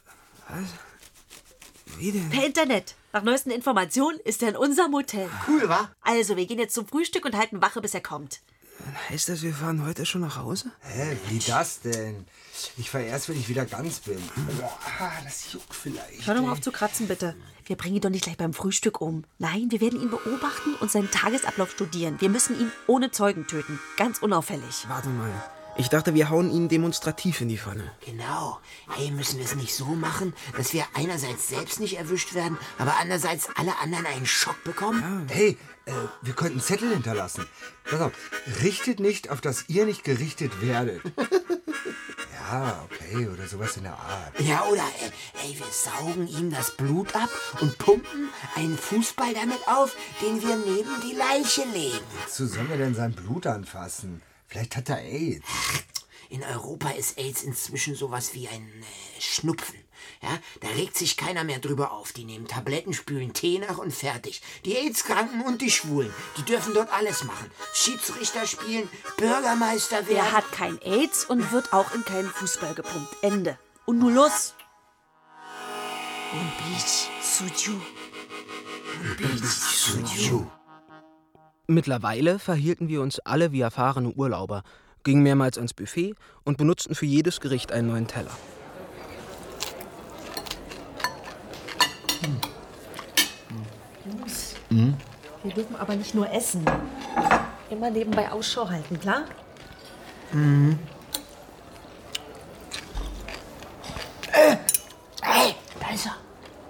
Was? Wie denn? Per Internet. Nach neuesten Informationen ist er in unserem Hotel. Cool, wa? Also, wir gehen jetzt zum Frühstück und halten Wache, bis er kommt. Heißt das, wir fahren heute schon nach Hause? Hä, wie das denn? Ich fahr erst, wenn ich wieder ganz bin. Boah, das juckt vielleicht. Hör doch mal auf zu kratzen, bitte. Wir bringen ihn doch nicht gleich beim Frühstück um. Nein, wir werden ihn beobachten und seinen Tagesablauf studieren. Wir müssen ihn ohne Zeugen töten. Ganz unauffällig. Warte mal. Ich dachte, wir hauen ihn demonstrativ in die Pfanne. Genau. Hey, müssen wir es nicht so machen, dass wir einerseits selbst nicht erwischt werden, aber andererseits alle anderen einen Schock bekommen? Ja. Hey, wir könnten Zettel hinterlassen. Pass auf, richtet nicht, auf dass ihr nicht gerichtet werdet. Ja, okay, oder sowas in der Art. Ja, oder wir saugen ihm das Blut ab und pumpen einen Fußball damit auf, den wir neben die Leiche legen. Wozu sollen wir denn sein Blut anfassen? Vielleicht hat er AIDS. In Europa ist AIDS inzwischen sowas wie ein Schnupfen. Ja, da regt sich keiner mehr drüber auf. Die nehmen Tabletten, spülen Tee nach und fertig. Die AIDS-Kranken und die Schwulen, die dürfen dort alles machen. Schiedsrichter spielen, Bürgermeister werden. Der hat kein AIDS und wird auch in keinen Fußball gepumpt. Ende. Und nur los. Und Beach Suju. Mittlerweile verhielten wir uns alle wie erfahrene Urlauber, gingen mehrmals ans Buffet und benutzten für jedes Gericht einen neuen Teller. Jungs, wir dürfen aber nicht nur essen. Immer nebenbei Ausschau halten, klar? Hey, da ist er.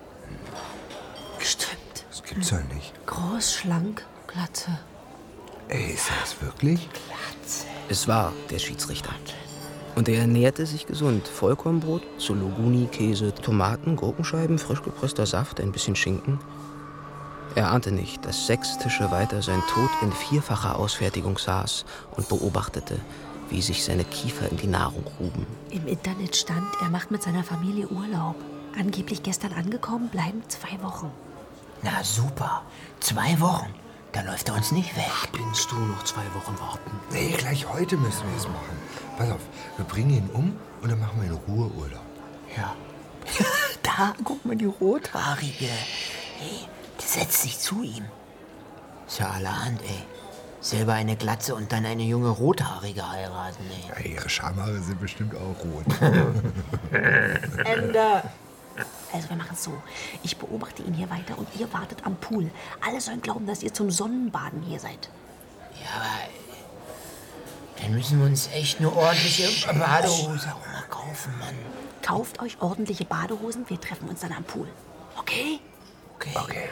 Stimmt. Das gibt's ja nicht. Groß, schlank, Glatze. Ey, ist das wirklich? Es war der Schiedsrichter. Und er ernährte sich gesund. Vollkornbrot, Suluguni, Käse, Tomaten, Gurkenscheiben, frisch gepresster Saft, ein bisschen Schinken. Er ahnte nicht, dass 6 Tische weiter sein Tod in 4-facher Ausfertigung saß und beobachtete, wie sich seine Kiefer in die Nahrung gruben. Im Internet stand, er macht mit seiner Familie Urlaub. Angeblich gestern angekommen, bleiben 2 Wochen. Na super. 2 Wochen. Da läuft er uns nicht weg. Spinnst du, noch 2 Wochen warten? Nee, gleich heute müssen wir es machen. Pass auf, wir bringen ihn um und dann machen wir in Ruhe Urlaub. Ja. Da, guck mal, die Rothaarige. Hey, die setzt sich zu ihm. Ist ja allerhand, ey. Selber eine Glatze und dann eine junge Rothaarige heiraten, ey. Ja, ihre Schamhaare sind bestimmt auch rot. Ende. Also wir machen es so. Ich beobachte ihn hier weiter und ihr wartet am Pool. Alle sollen glauben, dass ihr zum Sonnenbaden hier seid. Ja, aber dann müssen wir uns echt eine ordentliche Badehose auch mal kaufen, Mann. Kauft euch ordentliche Badehosen, wir treffen uns dann am Pool. Okay? Okay.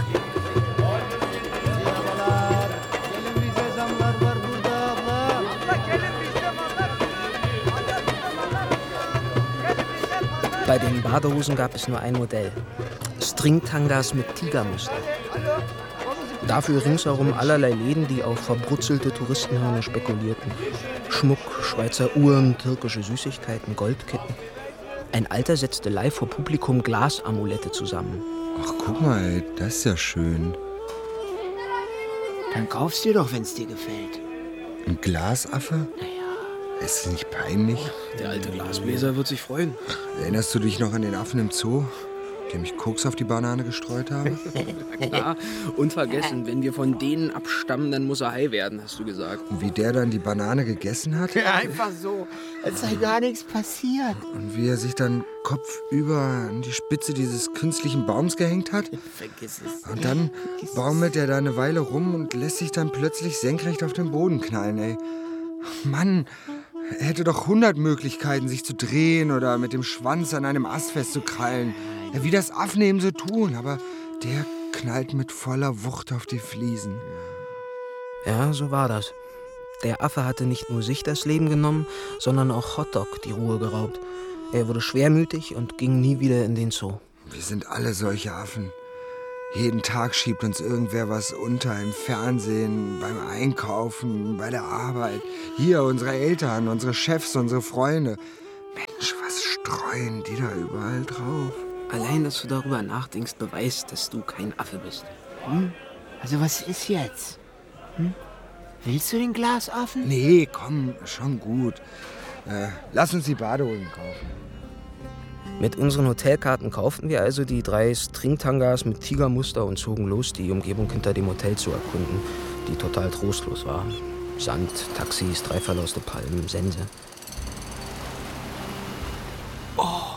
Bei den Badehosen gab es nur ein Modell. Stringtangas mit Tigermuster. Dafür ringsherum allerlei Läden, die auf verbrutzelte Touristenhörner spekulierten. Schmuck, Schweizer Uhren, türkische Süßigkeiten, Goldketten. Ein Alter setzte live vor Publikum Glasamulette zusammen. Ach, guck mal, ey, das ist ja schön. Dann kaufst du dir doch, wenn's dir gefällt. Ein Glasaffe? Naja. Ist es nicht peinlich? Der alte Glasbläser wird sich freuen. Erinnerst du dich noch an den Affen im Zoo? Nachdem ich Koks auf die Banane gestreut habe? Ja, unvergessen, wenn wir von denen abstammen, dann muss er high werden, hast du gesagt. Und wie der dann die Banane gegessen hat? Ja, einfach so, als sei gar nichts passiert. Und wie er sich dann kopfüber an die Spitze dieses künstlichen Baums gehängt hat? Vergiss es. Und dann baumelt er da eine Weile rum und lässt sich dann plötzlich senkrecht auf den Boden knallen, ey. Mann, er hätte doch 100 Möglichkeiten, sich zu drehen oder mit dem Schwanz an einem Ast festzukrallen. Ja, wie das Affen eben so tun, aber der knallt mit voller Wucht auf die Fliesen. Ja, so war das. Der Affe hatte nicht nur sich das Leben genommen, sondern auch Hotdog die Ruhe geraubt. Er wurde schwermütig und ging nie wieder in den Zoo. Wir sind alle solche Affen. Jeden Tag schiebt uns irgendwer was unter, im Fernsehen, beim Einkaufen, bei der Arbeit. Hier unsere Eltern, unsere Chefs, unsere Freunde. Mensch, was streuen die da überall drauf? Allein, dass du darüber nachdenkst, beweist, dass du kein Affe bist. Also was ist jetzt? Willst du den Glasaffen? Nee, komm, schon gut. Lass uns die Badehosen kaufen. Mit unseren Hotelkarten kauften wir also die 3 Stringtangas mit Tigermuster und zogen los, die Umgebung hinter dem Hotel zu erkunden, die total trostlos war. Sand, Taxis, 3 verlauste Palmen, Sense. Oh,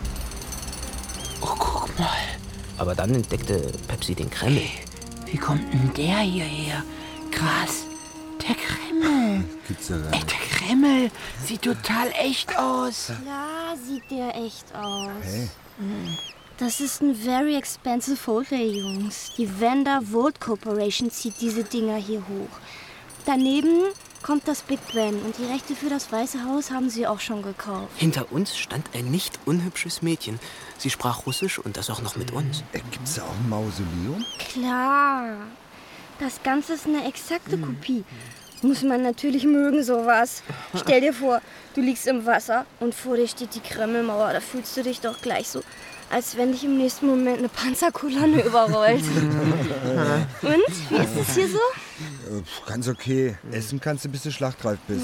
guck mal. Aber dann entdeckte Pepsi den Kreml. Hey, wie kommt denn der hierher? Krass. Der Kreml. Gibt's ja gar nicht. Der Kreml sieht total echt aus. Klar sieht der echt aus. Hey. Das ist ein very expensive Hotel, Jungs. Die Vander Volt Corporation zieht diese Dinger hier hoch. Daneben kommt das Big Ben und die Rechte für das Weiße Haus haben sie auch schon gekauft. Hinter uns stand ein nicht unhübsches Mädchen. Sie sprach Russisch und das auch noch mit uns. Gibt's da auch ein Mausoleum? Klar. Das Ganze ist eine exakte Kopie. Muss man natürlich mögen, sowas. Stell dir vor, du liegst im Wasser und vor dir steht die Kremlmauer. Da fühlst du dich doch gleich so, als wenn dich im nächsten Moment eine Panzerkolonne überrollt. Und? Wie ist es hier so? Ganz okay. Essen kannst du, bis du schlachtreif bist.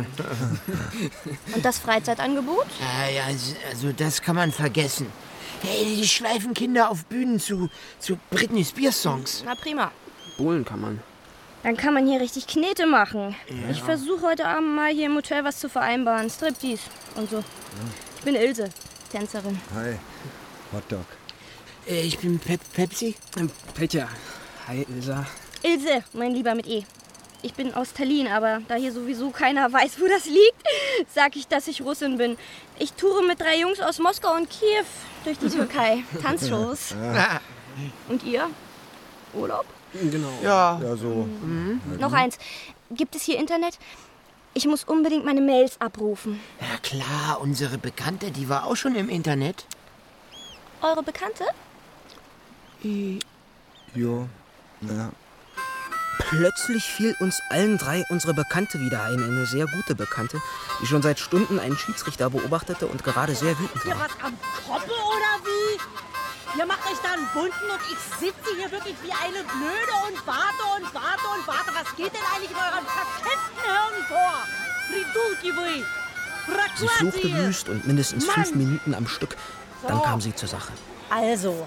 Und das Freizeitangebot? Ja, also das kann man vergessen. Hey, die schleifen Kinder auf Bühnen zu Britney Spears Songs. Na prima. Bohlen kann man. Dann kann man hier richtig Knete machen. Ja. Ich versuche heute Abend mal hier im Hotel was zu vereinbaren. Striptease und so. Ja. Ich bin Ilse, Tänzerin. Hi, Hotdog. Ich bin Pepsi. Petja. Hi, Ilse. Ilse, mein Lieber mit E. Ich bin aus Tallinn, aber da hier sowieso keiner weiß, wo das liegt, sag ich, dass ich Russin bin. Ich toure mit 3 Jungs aus Moskau und Kiew durch die Türkei. Tanzshows. Ja. Und ihr? Urlaub? Genau. Ja, so. Noch eins. Gibt es hier Internet? Ich muss unbedingt meine Mails abrufen. Ja klar, unsere Bekannte, die war auch schon im Internet. Eure Bekannte? Jo, ja. Plötzlich fiel uns allen 3 unsere Bekannte wieder ein, eine sehr gute Bekannte, die schon seit Stunden einen Schiedsrichter beobachtete und gerade sehr wütend Ihr war. was am Koppel oder wie? Ihr macht euch da einen bunten und ich sitze hier wirklich wie eine Blöde und warte und warte und warte. Was geht denn eigentlich in euren verketzten Hirn vor? Fridulki вы! Sie fluchte wüst und mindestens 5 Minuten am Stück. Dann kam sie zur Sache. Also,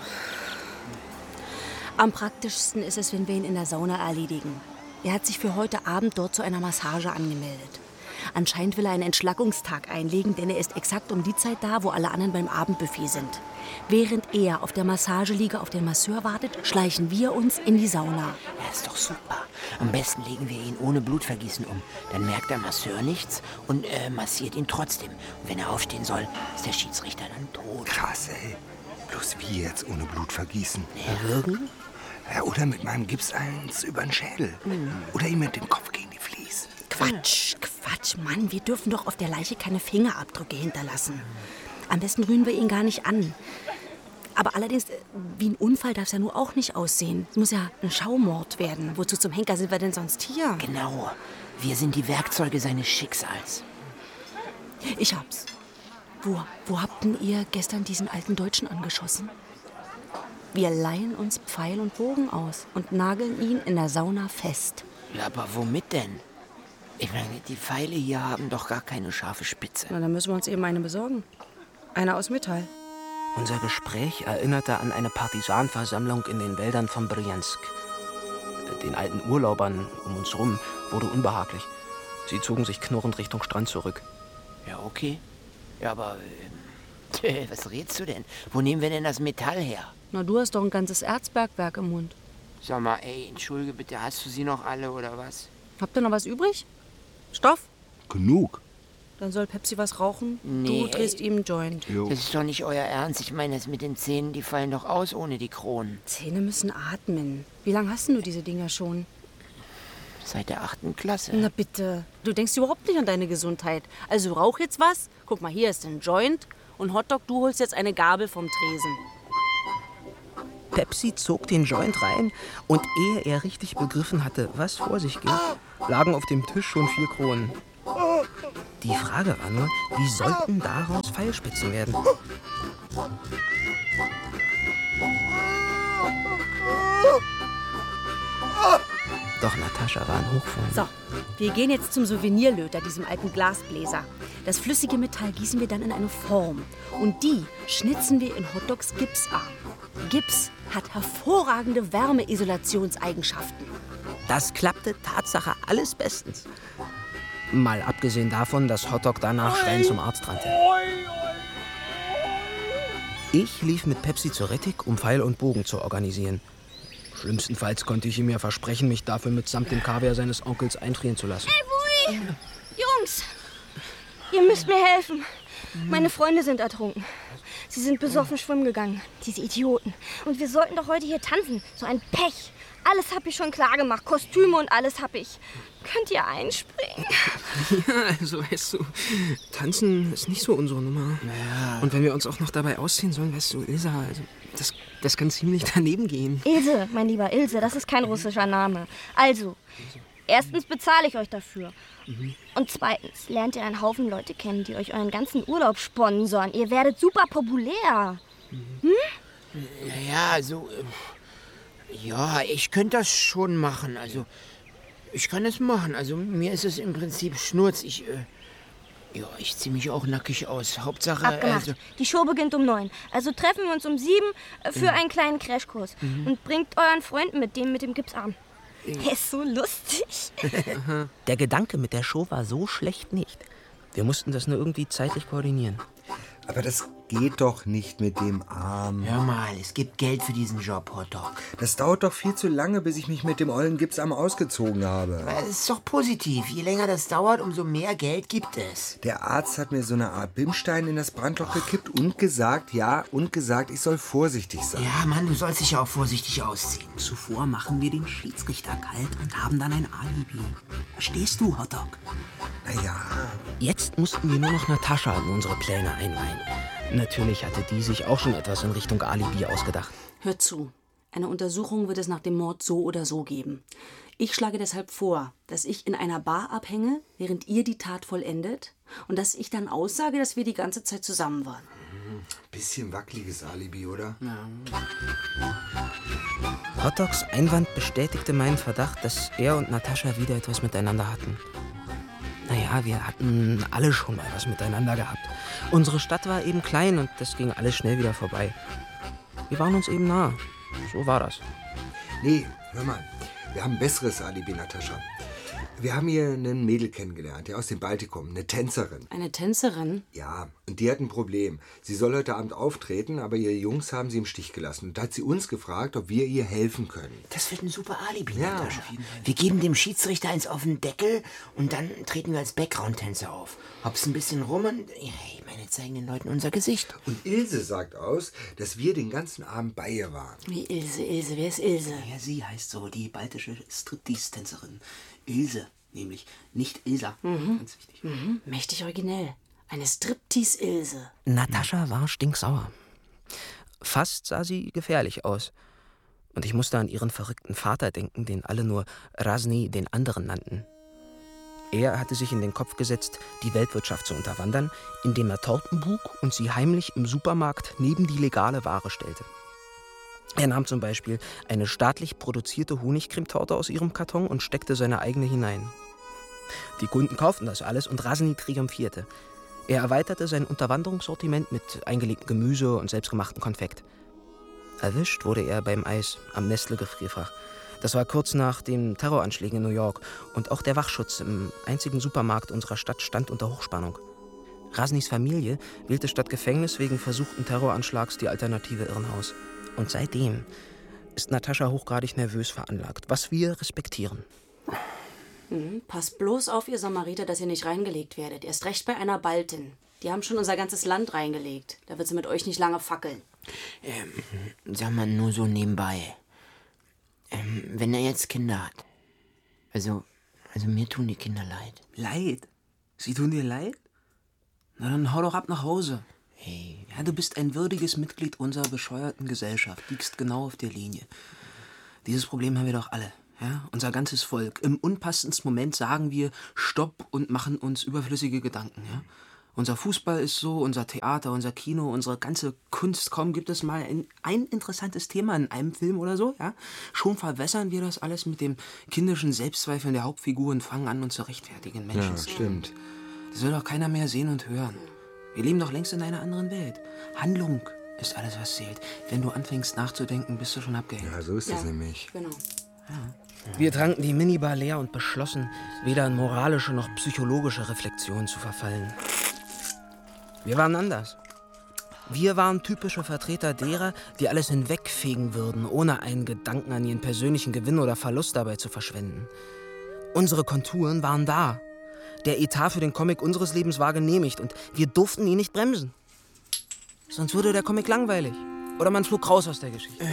am praktischsten ist es, wenn wir ihn in der Sauna erledigen. Er hat sich für heute Abend dort zu einer Massage angemeldet. Anscheinend will er einen Entschlackungstag einlegen, denn er ist exakt um die Zeit da, wo alle anderen beim Abendbuffet sind. Während er auf der Massageliege auf den Masseur wartet, schleichen wir uns in die Sauna. Ja, ist doch super. Am besten legen wir ihn ohne Blutvergießen um. Dann merkt der Masseur nichts und massiert ihn trotzdem. Und wenn er aufstehen soll, ist der Schiedsrichter dann tot. Krass, ey. Bloß wie jetzt ohne Blutvergießen? Würgen? Ja, oder mit meinem Gips eins über den Schädel. Oder ihm mit dem Kopf gegen die Vlies. Quatsch, Mann. Wir dürfen doch auf der Leiche keine Fingerabdrücke hinterlassen. Am besten rühren wir ihn gar nicht an. Aber allerdings, wie ein Unfall darf es ja nur auch nicht aussehen. Es muss ja ein Schaumord werden. Wozu zum Henker sind wir denn sonst hier? Genau. Wir sind die Werkzeuge seines Schicksals. Ich hab's. Wo habt denn ihr gestern diesen alten Deutschen angeschossen? Wir leihen uns Pfeil und Bogen aus und nageln ihn in der Sauna fest. Ja, aber womit denn? Ich meine, die Pfeile hier haben doch gar keine scharfe Spitze. Na, dann müssen wir uns eben eine besorgen. Eine aus Metall. Unser Gespräch erinnerte an eine Partisanenversammlung in den Wäldern von Bryansk. Den alten Urlaubern um uns rum wurde unbehaglich. Sie zogen sich knurrend Richtung Strand zurück. Ja, okay. Ja, aber was redest du denn? Wo nehmen wir denn das Metall her? Na, du hast doch ein ganzes Erzbergwerk im Mund. Sag mal, ey, entschuldige bitte, hast du sie noch alle oder was? Habt ihr noch was übrig? Stoff? Genug. Dann soll Pepsi was rauchen. Nee, Du drehst ihm einen Joint. Das ist doch nicht euer Ernst. Ich meine, das mit den Zähnen, die fallen doch aus ohne die Kronen. Zähne müssen atmen. Wie lange hast denn du diese Dinger schon? Seit der 8. Klasse. Na bitte. Du denkst überhaupt nicht an deine Gesundheit. Also rauch jetzt was. Guck mal, hier ist ein Joint. Und Hotdog, du holst jetzt eine Gabel vom Tresen. Pepsi zog den Joint rein und ehe er richtig begriffen hatte, was vor sich ging, lagen auf dem Tisch schon 4 Kronen. Die Frage war nur, wie sollten daraus Pfeilspitzen werden? Doch Natascha war in Hochform. So, wir gehen jetzt zum Souvenirlöter, diesem alten Glasbläser. Das flüssige Metall gießen wir dann in eine Form. Und die schnitzen wir in Hotdogs Gipsarm. Gips hat hervorragende Wärmeisolationseigenschaften. Das klappte Tatsache alles bestens. Mal abgesehen davon, dass Hotdog danach Stein zum Arzt rannte. Ich lief mit Pepsi zur Rettig, um Pfeil und Bogen zu organisieren. Schlimmstenfalls konnte ich ihm ja versprechen, mich dafür mitsamt dem Kaviar seines Onkels einfrieren zu lassen. Hey, Vui! Jungs! Ihr müsst mir helfen. Meine Freunde sind ertrunken. Sie sind besoffen schwimmen gegangen, diese Idioten. Und wir sollten doch heute hier tanzen. So ein Pech. Alles hab ich schon klar gemacht. Kostüme und alles hab ich. Könnt ihr einspringen? Ja, also weißt du, tanzen ist nicht so unsere Nummer. Ja. Und wenn wir uns auch noch dabei ausziehen sollen, weißt du, Ilsa, also das kann ziemlich daneben gehen. Ilse, mein Lieber, Ilse, das ist kein russischer Name. Also, erstens bezahle ich euch dafür. Und zweitens lernt ihr einen Haufen Leute kennen, die euch euren ganzen Urlaub sponsern. Ihr werdet super populär. Hm? Ja, also, ja, ich könnte das schon machen. Also, ich kann es machen. Also, mir ist es im Prinzip Schnurz. Ich ziehe mich auch nackig aus. Hauptsache, Abgemacht. also... Die Show beginnt um 9. Also treffen wir uns um 7 für einen kleinen Crashkurs. Und bringt euren Freund mit, den mit dem Gipsarm. Der ist so lustig. Der Gedanke mit der Show war so schlecht nicht. Wir mussten das nur irgendwie zeitlich koordinieren. Aber das geht doch nicht mit dem Arm. Hör mal, es gibt Geld für diesen Job, Hotdog. Das dauert doch viel zu lange, bis ich mich mit dem ollen Gipsarm ausgezogen habe. Das ist doch positiv. Je länger das dauert, umso mehr Geld gibt es. Der Arzt hat mir so eine Art Bimstein in das Brandloch gekippt und gesagt, ich soll vorsichtig sein. Ja, Mann, du sollst dich ja auch vorsichtig ausziehen. Zuvor machen wir den Schiedsrichter kalt und haben dann ein Alibi. Verstehst du, Hotdog? Naja. Jetzt mussten wir nur noch Natascha in unsere Pläne einweihen. Natürlich hatte die sich auch schon etwas in Richtung Alibi ausgedacht. Hört zu. Eine Untersuchung wird es nach dem Mord so oder so geben. Ich schlage deshalb vor, dass ich in einer Bar abhänge, während ihr die Tat vollendet, und dass ich dann aussage, dass wir die ganze Zeit zusammen waren. Bisschen wackeliges Alibi, oder? Ja. Hotdogs Einwand bestätigte meinen Verdacht, dass er und Natascha wieder etwas miteinander hatten. Naja, wir hatten alle schon mal was miteinander gehabt. Unsere Stadt war eben klein und das ging alles schnell wieder vorbei. Wir waren uns eben nah. So war das. Nee, hör mal. Wir haben ein besseres Alibi, Natascha. Wir haben hier einen Mädel kennengelernt, aus dem Baltikum, eine Tänzerin. Eine Tänzerin? Ja, und die hat ein Problem. Sie soll heute Abend auftreten, aber ihre Jungs haben sie im Stich gelassen. Und da hat sie uns gefragt, ob wir ihr helfen können. Das wird ein super Alibi, Ja. Natascha. Wir geben dem Schiedsrichter eins auf den Deckel und dann treten wir als Background-Tänzer auf. Hopsen ein bisschen rum und, ich meine, zeigen den Leuten unser Gesicht. Und Ilse sagt aus, dass wir den ganzen Abend bei ihr waren. Wie Ilse? Wer ist Ilse? Ja, sie heißt so, die baltische Striptease-Tänzerin. Ilse, nämlich, nicht Ilsa. Ganz wichtig. Mächtig originell. Eine Striptease-Ilse. Natascha war stinksauer. Fast sah sie gefährlich aus. Und ich musste an ihren verrückten Vater denken, den alle nur Razny, den anderen nannten. Er hatte sich in den Kopf gesetzt, die Weltwirtschaft zu unterwandern, indem er Torten buk und sie heimlich im Supermarkt neben die legale Ware stellte. Er nahm zum Beispiel eine staatlich produzierte Honigcremetorte aus ihrem Karton und steckte seine eigene hinein. Die Kunden kauften das alles und Razny triumphierte. Er erweiterte sein Unterwanderungssortiment mit eingelegtem Gemüse und selbstgemachtem Konfekt. Erwischt wurde er beim Eis am Nestle-Gefrierfach. Das war kurz nach den Terroranschlägen in New York. Und auch der Wachschutz im einzigen Supermarkt unserer Stadt stand unter Hochspannung. Rasnis Familie wählte statt Gefängnis wegen versuchten Terroranschlags die alternative Irrenhaus. Und seitdem ist Natascha hochgradig nervös veranlagt, was wir respektieren. Passt bloß auf, ihr Samariter, dass ihr nicht reingelegt werdet. Erst recht bei einer Baltin. Die haben schon unser ganzes Land reingelegt. Da wird sie mit euch nicht lange fackeln. Sag mal, nur so nebenbei. Wenn er jetzt Kinder hat. Also mir tun die Kinder leid. Leid? Sie tun dir leid? Na dann hau doch ab nach Hause. Hey. Ja, du bist ein würdiges Mitglied unserer bescheuerten Gesellschaft. Liegst genau auf der Linie. Dieses Problem haben wir doch alle. Ja? Unser ganzes Volk. Im unpassendsten Moment sagen wir Stopp und machen uns überflüssige Gedanken. Ja? Unser Fußball ist so, unser Theater, unser Kino, unsere ganze Kunst. Kaum gibt es mal ein interessantes Thema in einem Film oder so. Ja? Schon verwässern wir das alles mit dem kindischen Selbstzweifeln der Hauptfigur und fangen an, uns zu rechtfertigen. Menschen. Ja, stimmt. Das will doch keiner mehr sehen und hören. Wir leben doch längst in einer anderen Welt. Handlung ist alles, was zählt. Wenn du anfängst nachzudenken, bist du schon abgehängt. Ja, so ist es nämlich. Genau. Ja. Wir tranken die Minibar leer und beschlossen, weder in moralische noch psychologische Reflexion zu verfallen. Wir waren anders. Wir waren typische Vertreter derer, die alles hinwegfegen würden, ohne einen Gedanken an ihren persönlichen Gewinn oder Verlust dabei zu verschwenden. Unsere Konturen waren da. Der Etat für den Comic unseres Lebens war genehmigt und wir durften ihn nicht bremsen. Sonst würde der Comic langweilig. Oder man flog raus aus der Geschichte.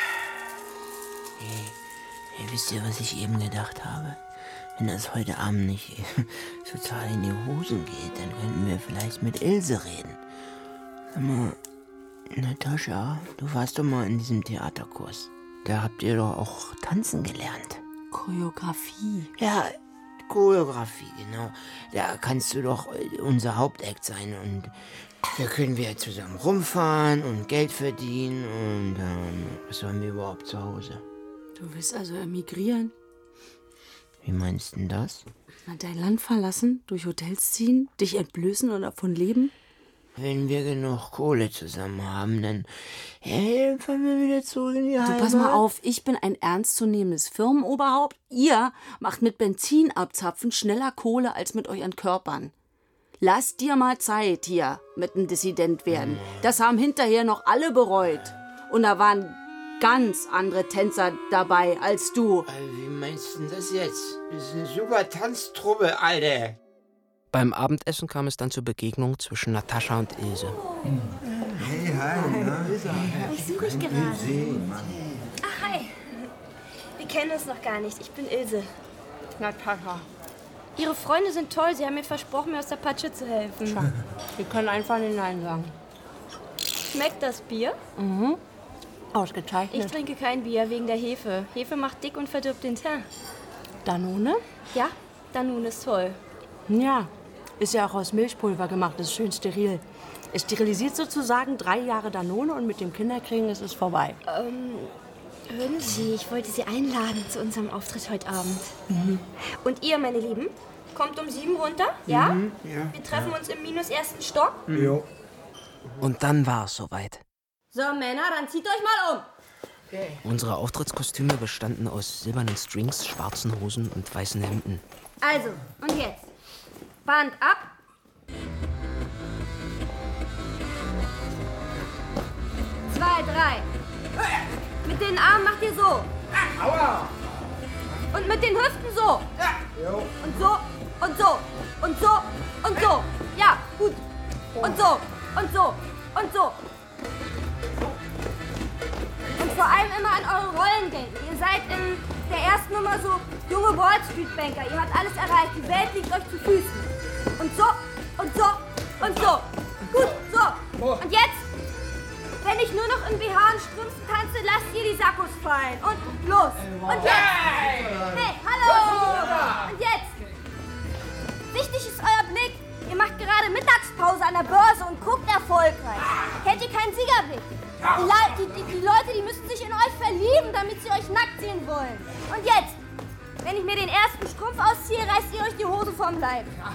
Hey, wisst ihr, was ich eben gedacht habe? Wenn das heute Abend nicht total in die Hosen geht, dann könnten wir vielleicht mit Ilse reden. Sag mal, Natascha, du warst doch mal in diesem Theaterkurs. Da habt ihr doch auch tanzen gelernt. Choreografie. Ja, Choreografie, genau. Da kannst du doch unser Hauptact sein und da können wir zusammen rumfahren und Geld verdienen und was haben wir überhaupt zu Hause? Du willst also emigrieren? Wie meinst du denn das? Na, dein Land verlassen, durch Hotels ziehen, dich entblößen und davon leben? Wenn wir genug Kohle zusammen haben, dann fahren wir wieder zurück in die Heimat. Du, pass mal auf, ich bin ein ernstzunehmendes Firmenoberhaupt. Ihr macht mit Benzinabzapfen schneller Kohle als mit euren Körpern. Lass dir mal Zeit hier mit einem Dissident werden. Das haben hinterher noch alle bereut. Und da waren ganz andere Tänzer dabei als du. Wie meinst du denn das jetzt? Das ist eine super Tanztruppe, Alter. Beim Abendessen kam es dann zur Begegnung zwischen Natascha und Ilse. Hey, hi. Ich suche dich gerade. Ach, hi. Wir kennen uns noch gar nicht. Ich bin Ilse. Natascha. Ihre Freunde sind toll. Sie haben mir versprochen, mir aus der Patsche zu helfen. Tja, wir können einfach nicht Nein sagen. Schmeckt das Bier? Mhm. Ausgezeichnet. Ich trinke kein Bier wegen der Hefe. Hefe macht dick und verdirbt den Teint. Danone? Ja, Danone ist toll. Ja, ist ja auch aus Milchpulver gemacht. Das ist schön steril. Es sterilisiert sozusagen 3 Jahre Danone und mit dem Kinderkriegen ist es vorbei. Hören Sie, ich wollte Sie einladen zu unserem Auftritt heute Abend. Mhm. Und ihr, meine Lieben, kommt um 7 runter, ja? Ja. Wir treffen uns im minus 1. Stock. Jo. Und dann war es soweit. So, Männer, dann zieht euch mal um. Okay. Unsere Auftrittskostüme bestanden aus silbernen Strings, schwarzen Hosen und weißen Hemden. Also, und jetzt? Band ab. Zwei, drei. Mit den Armen macht ihr so. Aua! Und mit den Hüften so. Jo. Und so, und so, und so, und so. Ja, gut. Und so, und so, und so. Und vor allem immer an eure Rollen denken. Ihr seid in der ersten Nummer so junge Wall Street Banker. Ihr habt alles erreicht. Die Welt liegt euch zu Füßen. Und so, und so, und so. Gut, so. Und jetzt, wenn ich nur noch in BH und Strümpfen tanze, lasst ihr die Sakkos fallen. Und los. Und jetzt. Hey, hallo. Und jetzt. Wichtig ist euer Blick. Ihr macht gerade Mittagspause an der Börse und guckt erfolgreich. Kennt ihr keinen Siegerblick? Die Leute, die müssen sich in euch verlieben, damit sie euch nackt sehen wollen. Und jetzt, wenn ich mir den ersten Strumpf ausziehe, reißt ihr euch die Hose vom Leib.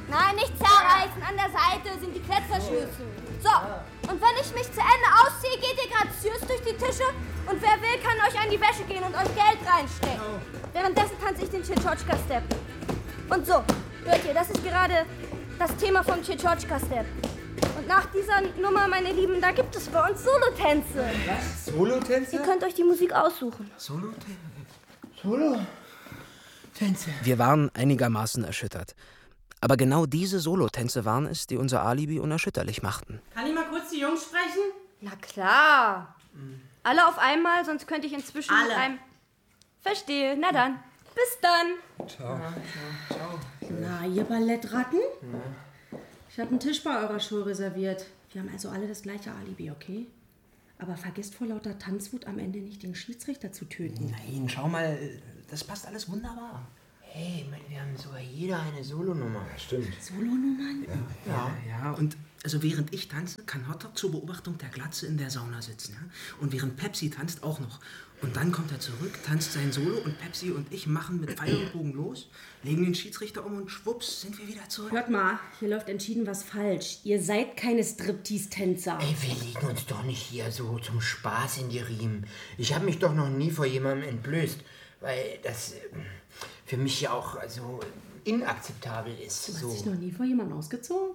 Nein, nicht zerreißen. An der Seite sind die Klettverschlüsse. So, und wenn ich mich zu Ende ausziehe, geht ihr graziös durch die Tische und wer will, kann euch an die Wäsche gehen und euch Geld reinstecken. Währenddessen tanze ich den Tschetschotschka-Step. Und so, hört ihr, das ist gerade das Thema vom Tschetschotschka-Step. Und nach dieser Nummer, meine Lieben, da gibt es bei uns Solotänze. Was? Solotänze? Ihr könnt euch die Musik aussuchen. Solotänze? Wir waren einigermaßen erschüttert. Aber genau diese Solotänze waren es, die unser Alibi unerschütterlich machten. Kann ich mal kurz die Jungs sprechen? Na klar. Alle auf einmal, sonst könnte ich inzwischen mit einem... Verstehe. Na dann. Bis dann. Ciao. Na, ihr Ballettratten? Ich habe einen Tisch bei eurer Show reserviert. Wir haben also alle das gleiche Alibi, okay? Aber vergesst vor lauter Tanzwut am Ende nicht, den Schiedsrichter zu töten. Nein, schau mal, das passt alles wunderbar. Hey, wir haben sogar jeder eine Solonummer. Ja, stimmt. Solonummern? Ja, und also während ich tanze, kann Hotdog zur Beobachtung der Glatze in der Sauna sitzen. Ja? Und während Pepsi tanzt auch noch. Und dann kommt er zurück, tanzt sein Solo und Pepsi und ich machen mit Pfeil und Bogen los, legen den Schiedsrichter um und schwupps sind wir wieder zurück. Hört mal, hier läuft entschieden was falsch. Ihr seid keine Striptease-Tänzer. Ey, wir legen uns doch nicht hier so zum Spaß in die Riemen. Ich habe mich doch noch nie vor jemandem entblößt, weil das für mich ja auch so inakzeptabel ist. Du hast dich noch nie vor jemandem ausgezogen?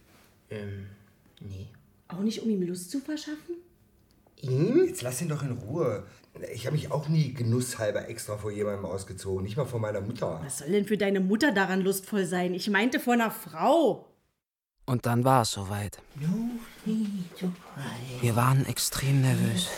Nee. Auch nicht, um ihm Lust zu verschaffen? Ihn? Jetzt lass ihn doch in Ruhe. Ich habe mich auch nie genusshalber extra vor jemandem ausgezogen. Nicht mal vor meiner Mutter. Was soll denn für deine Mutter daran lustvoll sein? Ich meinte vor einer Frau. Und dann war es soweit. Wir waren extrem nervös.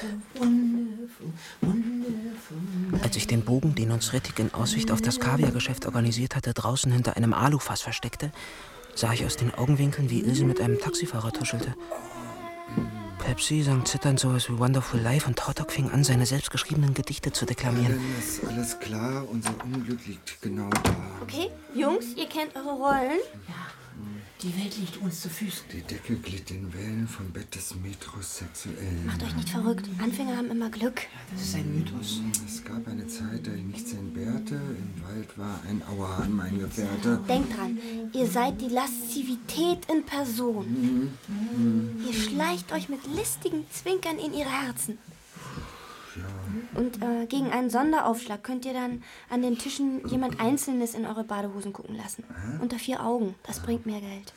Als ich den Bogen, den uns Rittig in Aussicht auf das Kaviargeschäft organisiert hatte, draußen hinter einem Alufass versteckte, sah ich aus den Augenwinkeln, wie Ilse mit einem Taxifahrer tuschelte. Pepsi sang zitternd sowas wie Wonderful Life und Hotdog fing an, seine selbstgeschriebenen Gedichte zu deklamieren. Dann ist alles klar, unser Unglück liegt genau da. Okay, Jungs, ihr kennt eure Rollen. Die Welt liegt uns zu Füßen. Die Decke glitt in Wellen vom Bett des Metrosexuellen. Macht euch nicht verrückt. Anfänger haben immer Glück. Das ist ein Mythos. Es gab eine Zeit, da ich nichts entbehrte. Im Wald war ein Auerhahn mein Gefährte. Denkt dran, ihr seid die Laszivität in Person. Ihr schleicht euch mit listigen Zwinkern in ihre Herzen. Und gegen einen Sonderaufschlag könnt ihr dann an den Tischen jemand Einzelnes in eure Badehosen gucken lassen. Unter 4 Augen. Das bringt mehr Geld.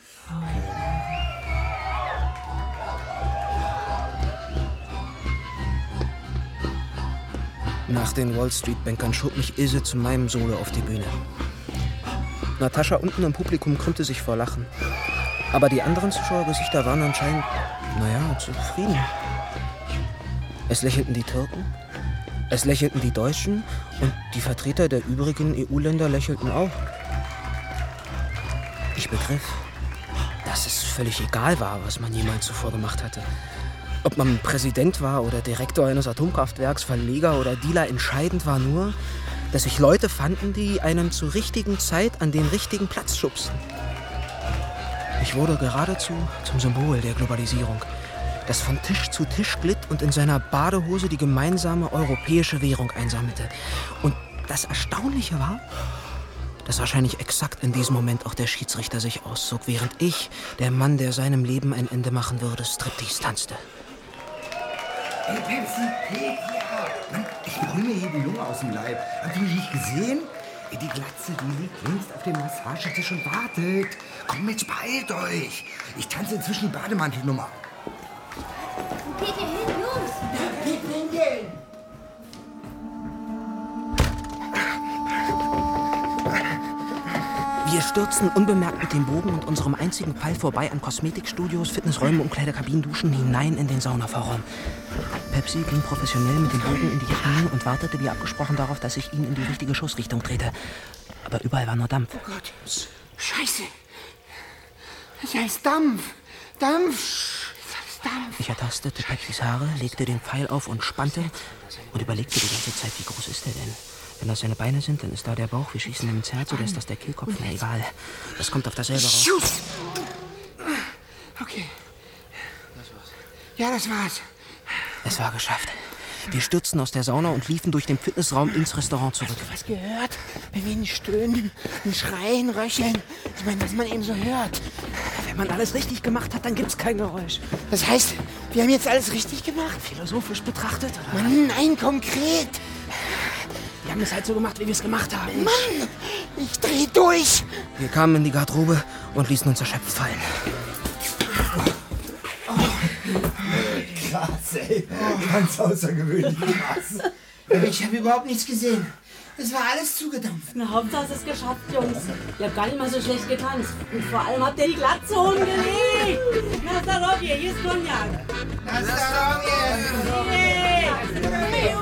Nach den Wall-Street-Bankern schob mich Ilse zu meinem Solo auf die Bühne. Natascha unten im Publikum krümmte sich vor Lachen. Aber die anderen Zuschauergesichter waren anscheinend, zufrieden. Es lächelten die Türken, es lächelten die Deutschen und die Vertreter der übrigen EU-Länder lächelten auch. Ich begriff, dass es völlig egal war, was man jemals zuvor gemacht hatte. Ob man Präsident war oder Direktor eines Atomkraftwerks, Verleger oder Dealer, entscheidend war nur, dass sich Leute fanden, die einen zur richtigen Zeit an den richtigen Platz schubsten. Ich wurde geradezu zum Symbol der Globalisierung, das von Tisch zu Tisch glitt und in seiner Badehose die gemeinsame europäische Währung einsammelte. Und das Erstaunliche war, dass wahrscheinlich exakt in diesem Moment auch der Schiedsrichter sich auszog, während ich, der Mann, der seinem Leben ein Ende machen würde, Striptease tanzte. Hey, Pepsi, hey, ja. Mann, ich brüll mir hier die Lunge aus dem Leib. Habt ihr mich nicht gesehen? Die Glatze, die liegt längst auf dem Massagetisch und wartet. Komm, Mensch, beeilt euch. Ich tanze inzwischen die Bademantelnummer. Wo geht ihr hin, Jungs? Da geht hingehen. Wir stürzten unbemerkt mit dem Bogen und unserem einzigen Pfeil vorbei an Kosmetikstudios, Fitnessräumen, Umkleidekabinen, Duschen hinein in den Saunavorraum. Pepsi ging professionell mit dem Bogen in die Knie und wartete wie abgesprochen darauf, dass ich ihn in die richtige Schussrichtung drehte. Aber überall war nur Dampf. Oh Gott, Scheiße. Das heißt Dampf. Dampf. Ich ertastete Pepsis Haare, legte den Pfeil auf und spannte und überlegte die ganze Zeit, wie groß ist er denn? Wenn das seine Beine sind, dann ist da der Bauch. Wir schießen ins Herz oder ist das der Kehlkopf? Na egal. Das kommt auf dasselbe raus. Schuss! Okay. Das war's. Ja, das war's. Es war geschafft. Wir stürzten aus der Sauna und liefen durch den Fitnessraum ins Restaurant zurück. Hast du was gehört? Wenn wir ein Stöhnen, ein Schreien, Röcheln. Ich meine, was man eben so hört. Wenn man alles richtig gemacht hat, dann gibt's kein Geräusch. Das heißt, wir haben jetzt alles richtig gemacht? Philosophisch betrachtet, oder? Mann, nein, konkret. Wir haben es halt so gemacht, wie wir es gemacht haben. Mann, ich dreh durch. Wir kamen in die Garderobe und ließen uns erschöpft fallen. Krass, ey. Ganz außergewöhnlich krass. Ich habe überhaupt nichts gesehen. Es war alles zugedampft. Na, Hauptsache es ist geschafft, Jungs. Ihr habt gar nicht mal so schlecht getan. Und vor allem habt ihr die Glatze umgelegt. Na, Starovje, hier ist Cognac. Na, Starovje. Hey,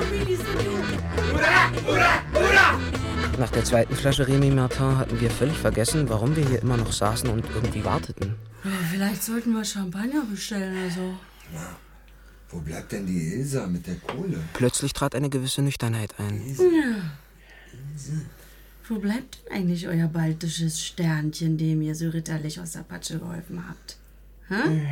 Nach der zweiten Flasche Remy Martin hatten wir völlig vergessen, warum wir hier immer noch saßen und irgendwie warteten. Vielleicht sollten wir Champagner bestellen oder so. Ja. Wo bleibt denn die Ilsa mit der Kohle? Plötzlich trat eine gewisse Nüchternheit ein. Ja. Wo bleibt denn eigentlich euer baltisches Sternchen, dem ihr so ritterlich aus der Patsche geholfen habt? Hä?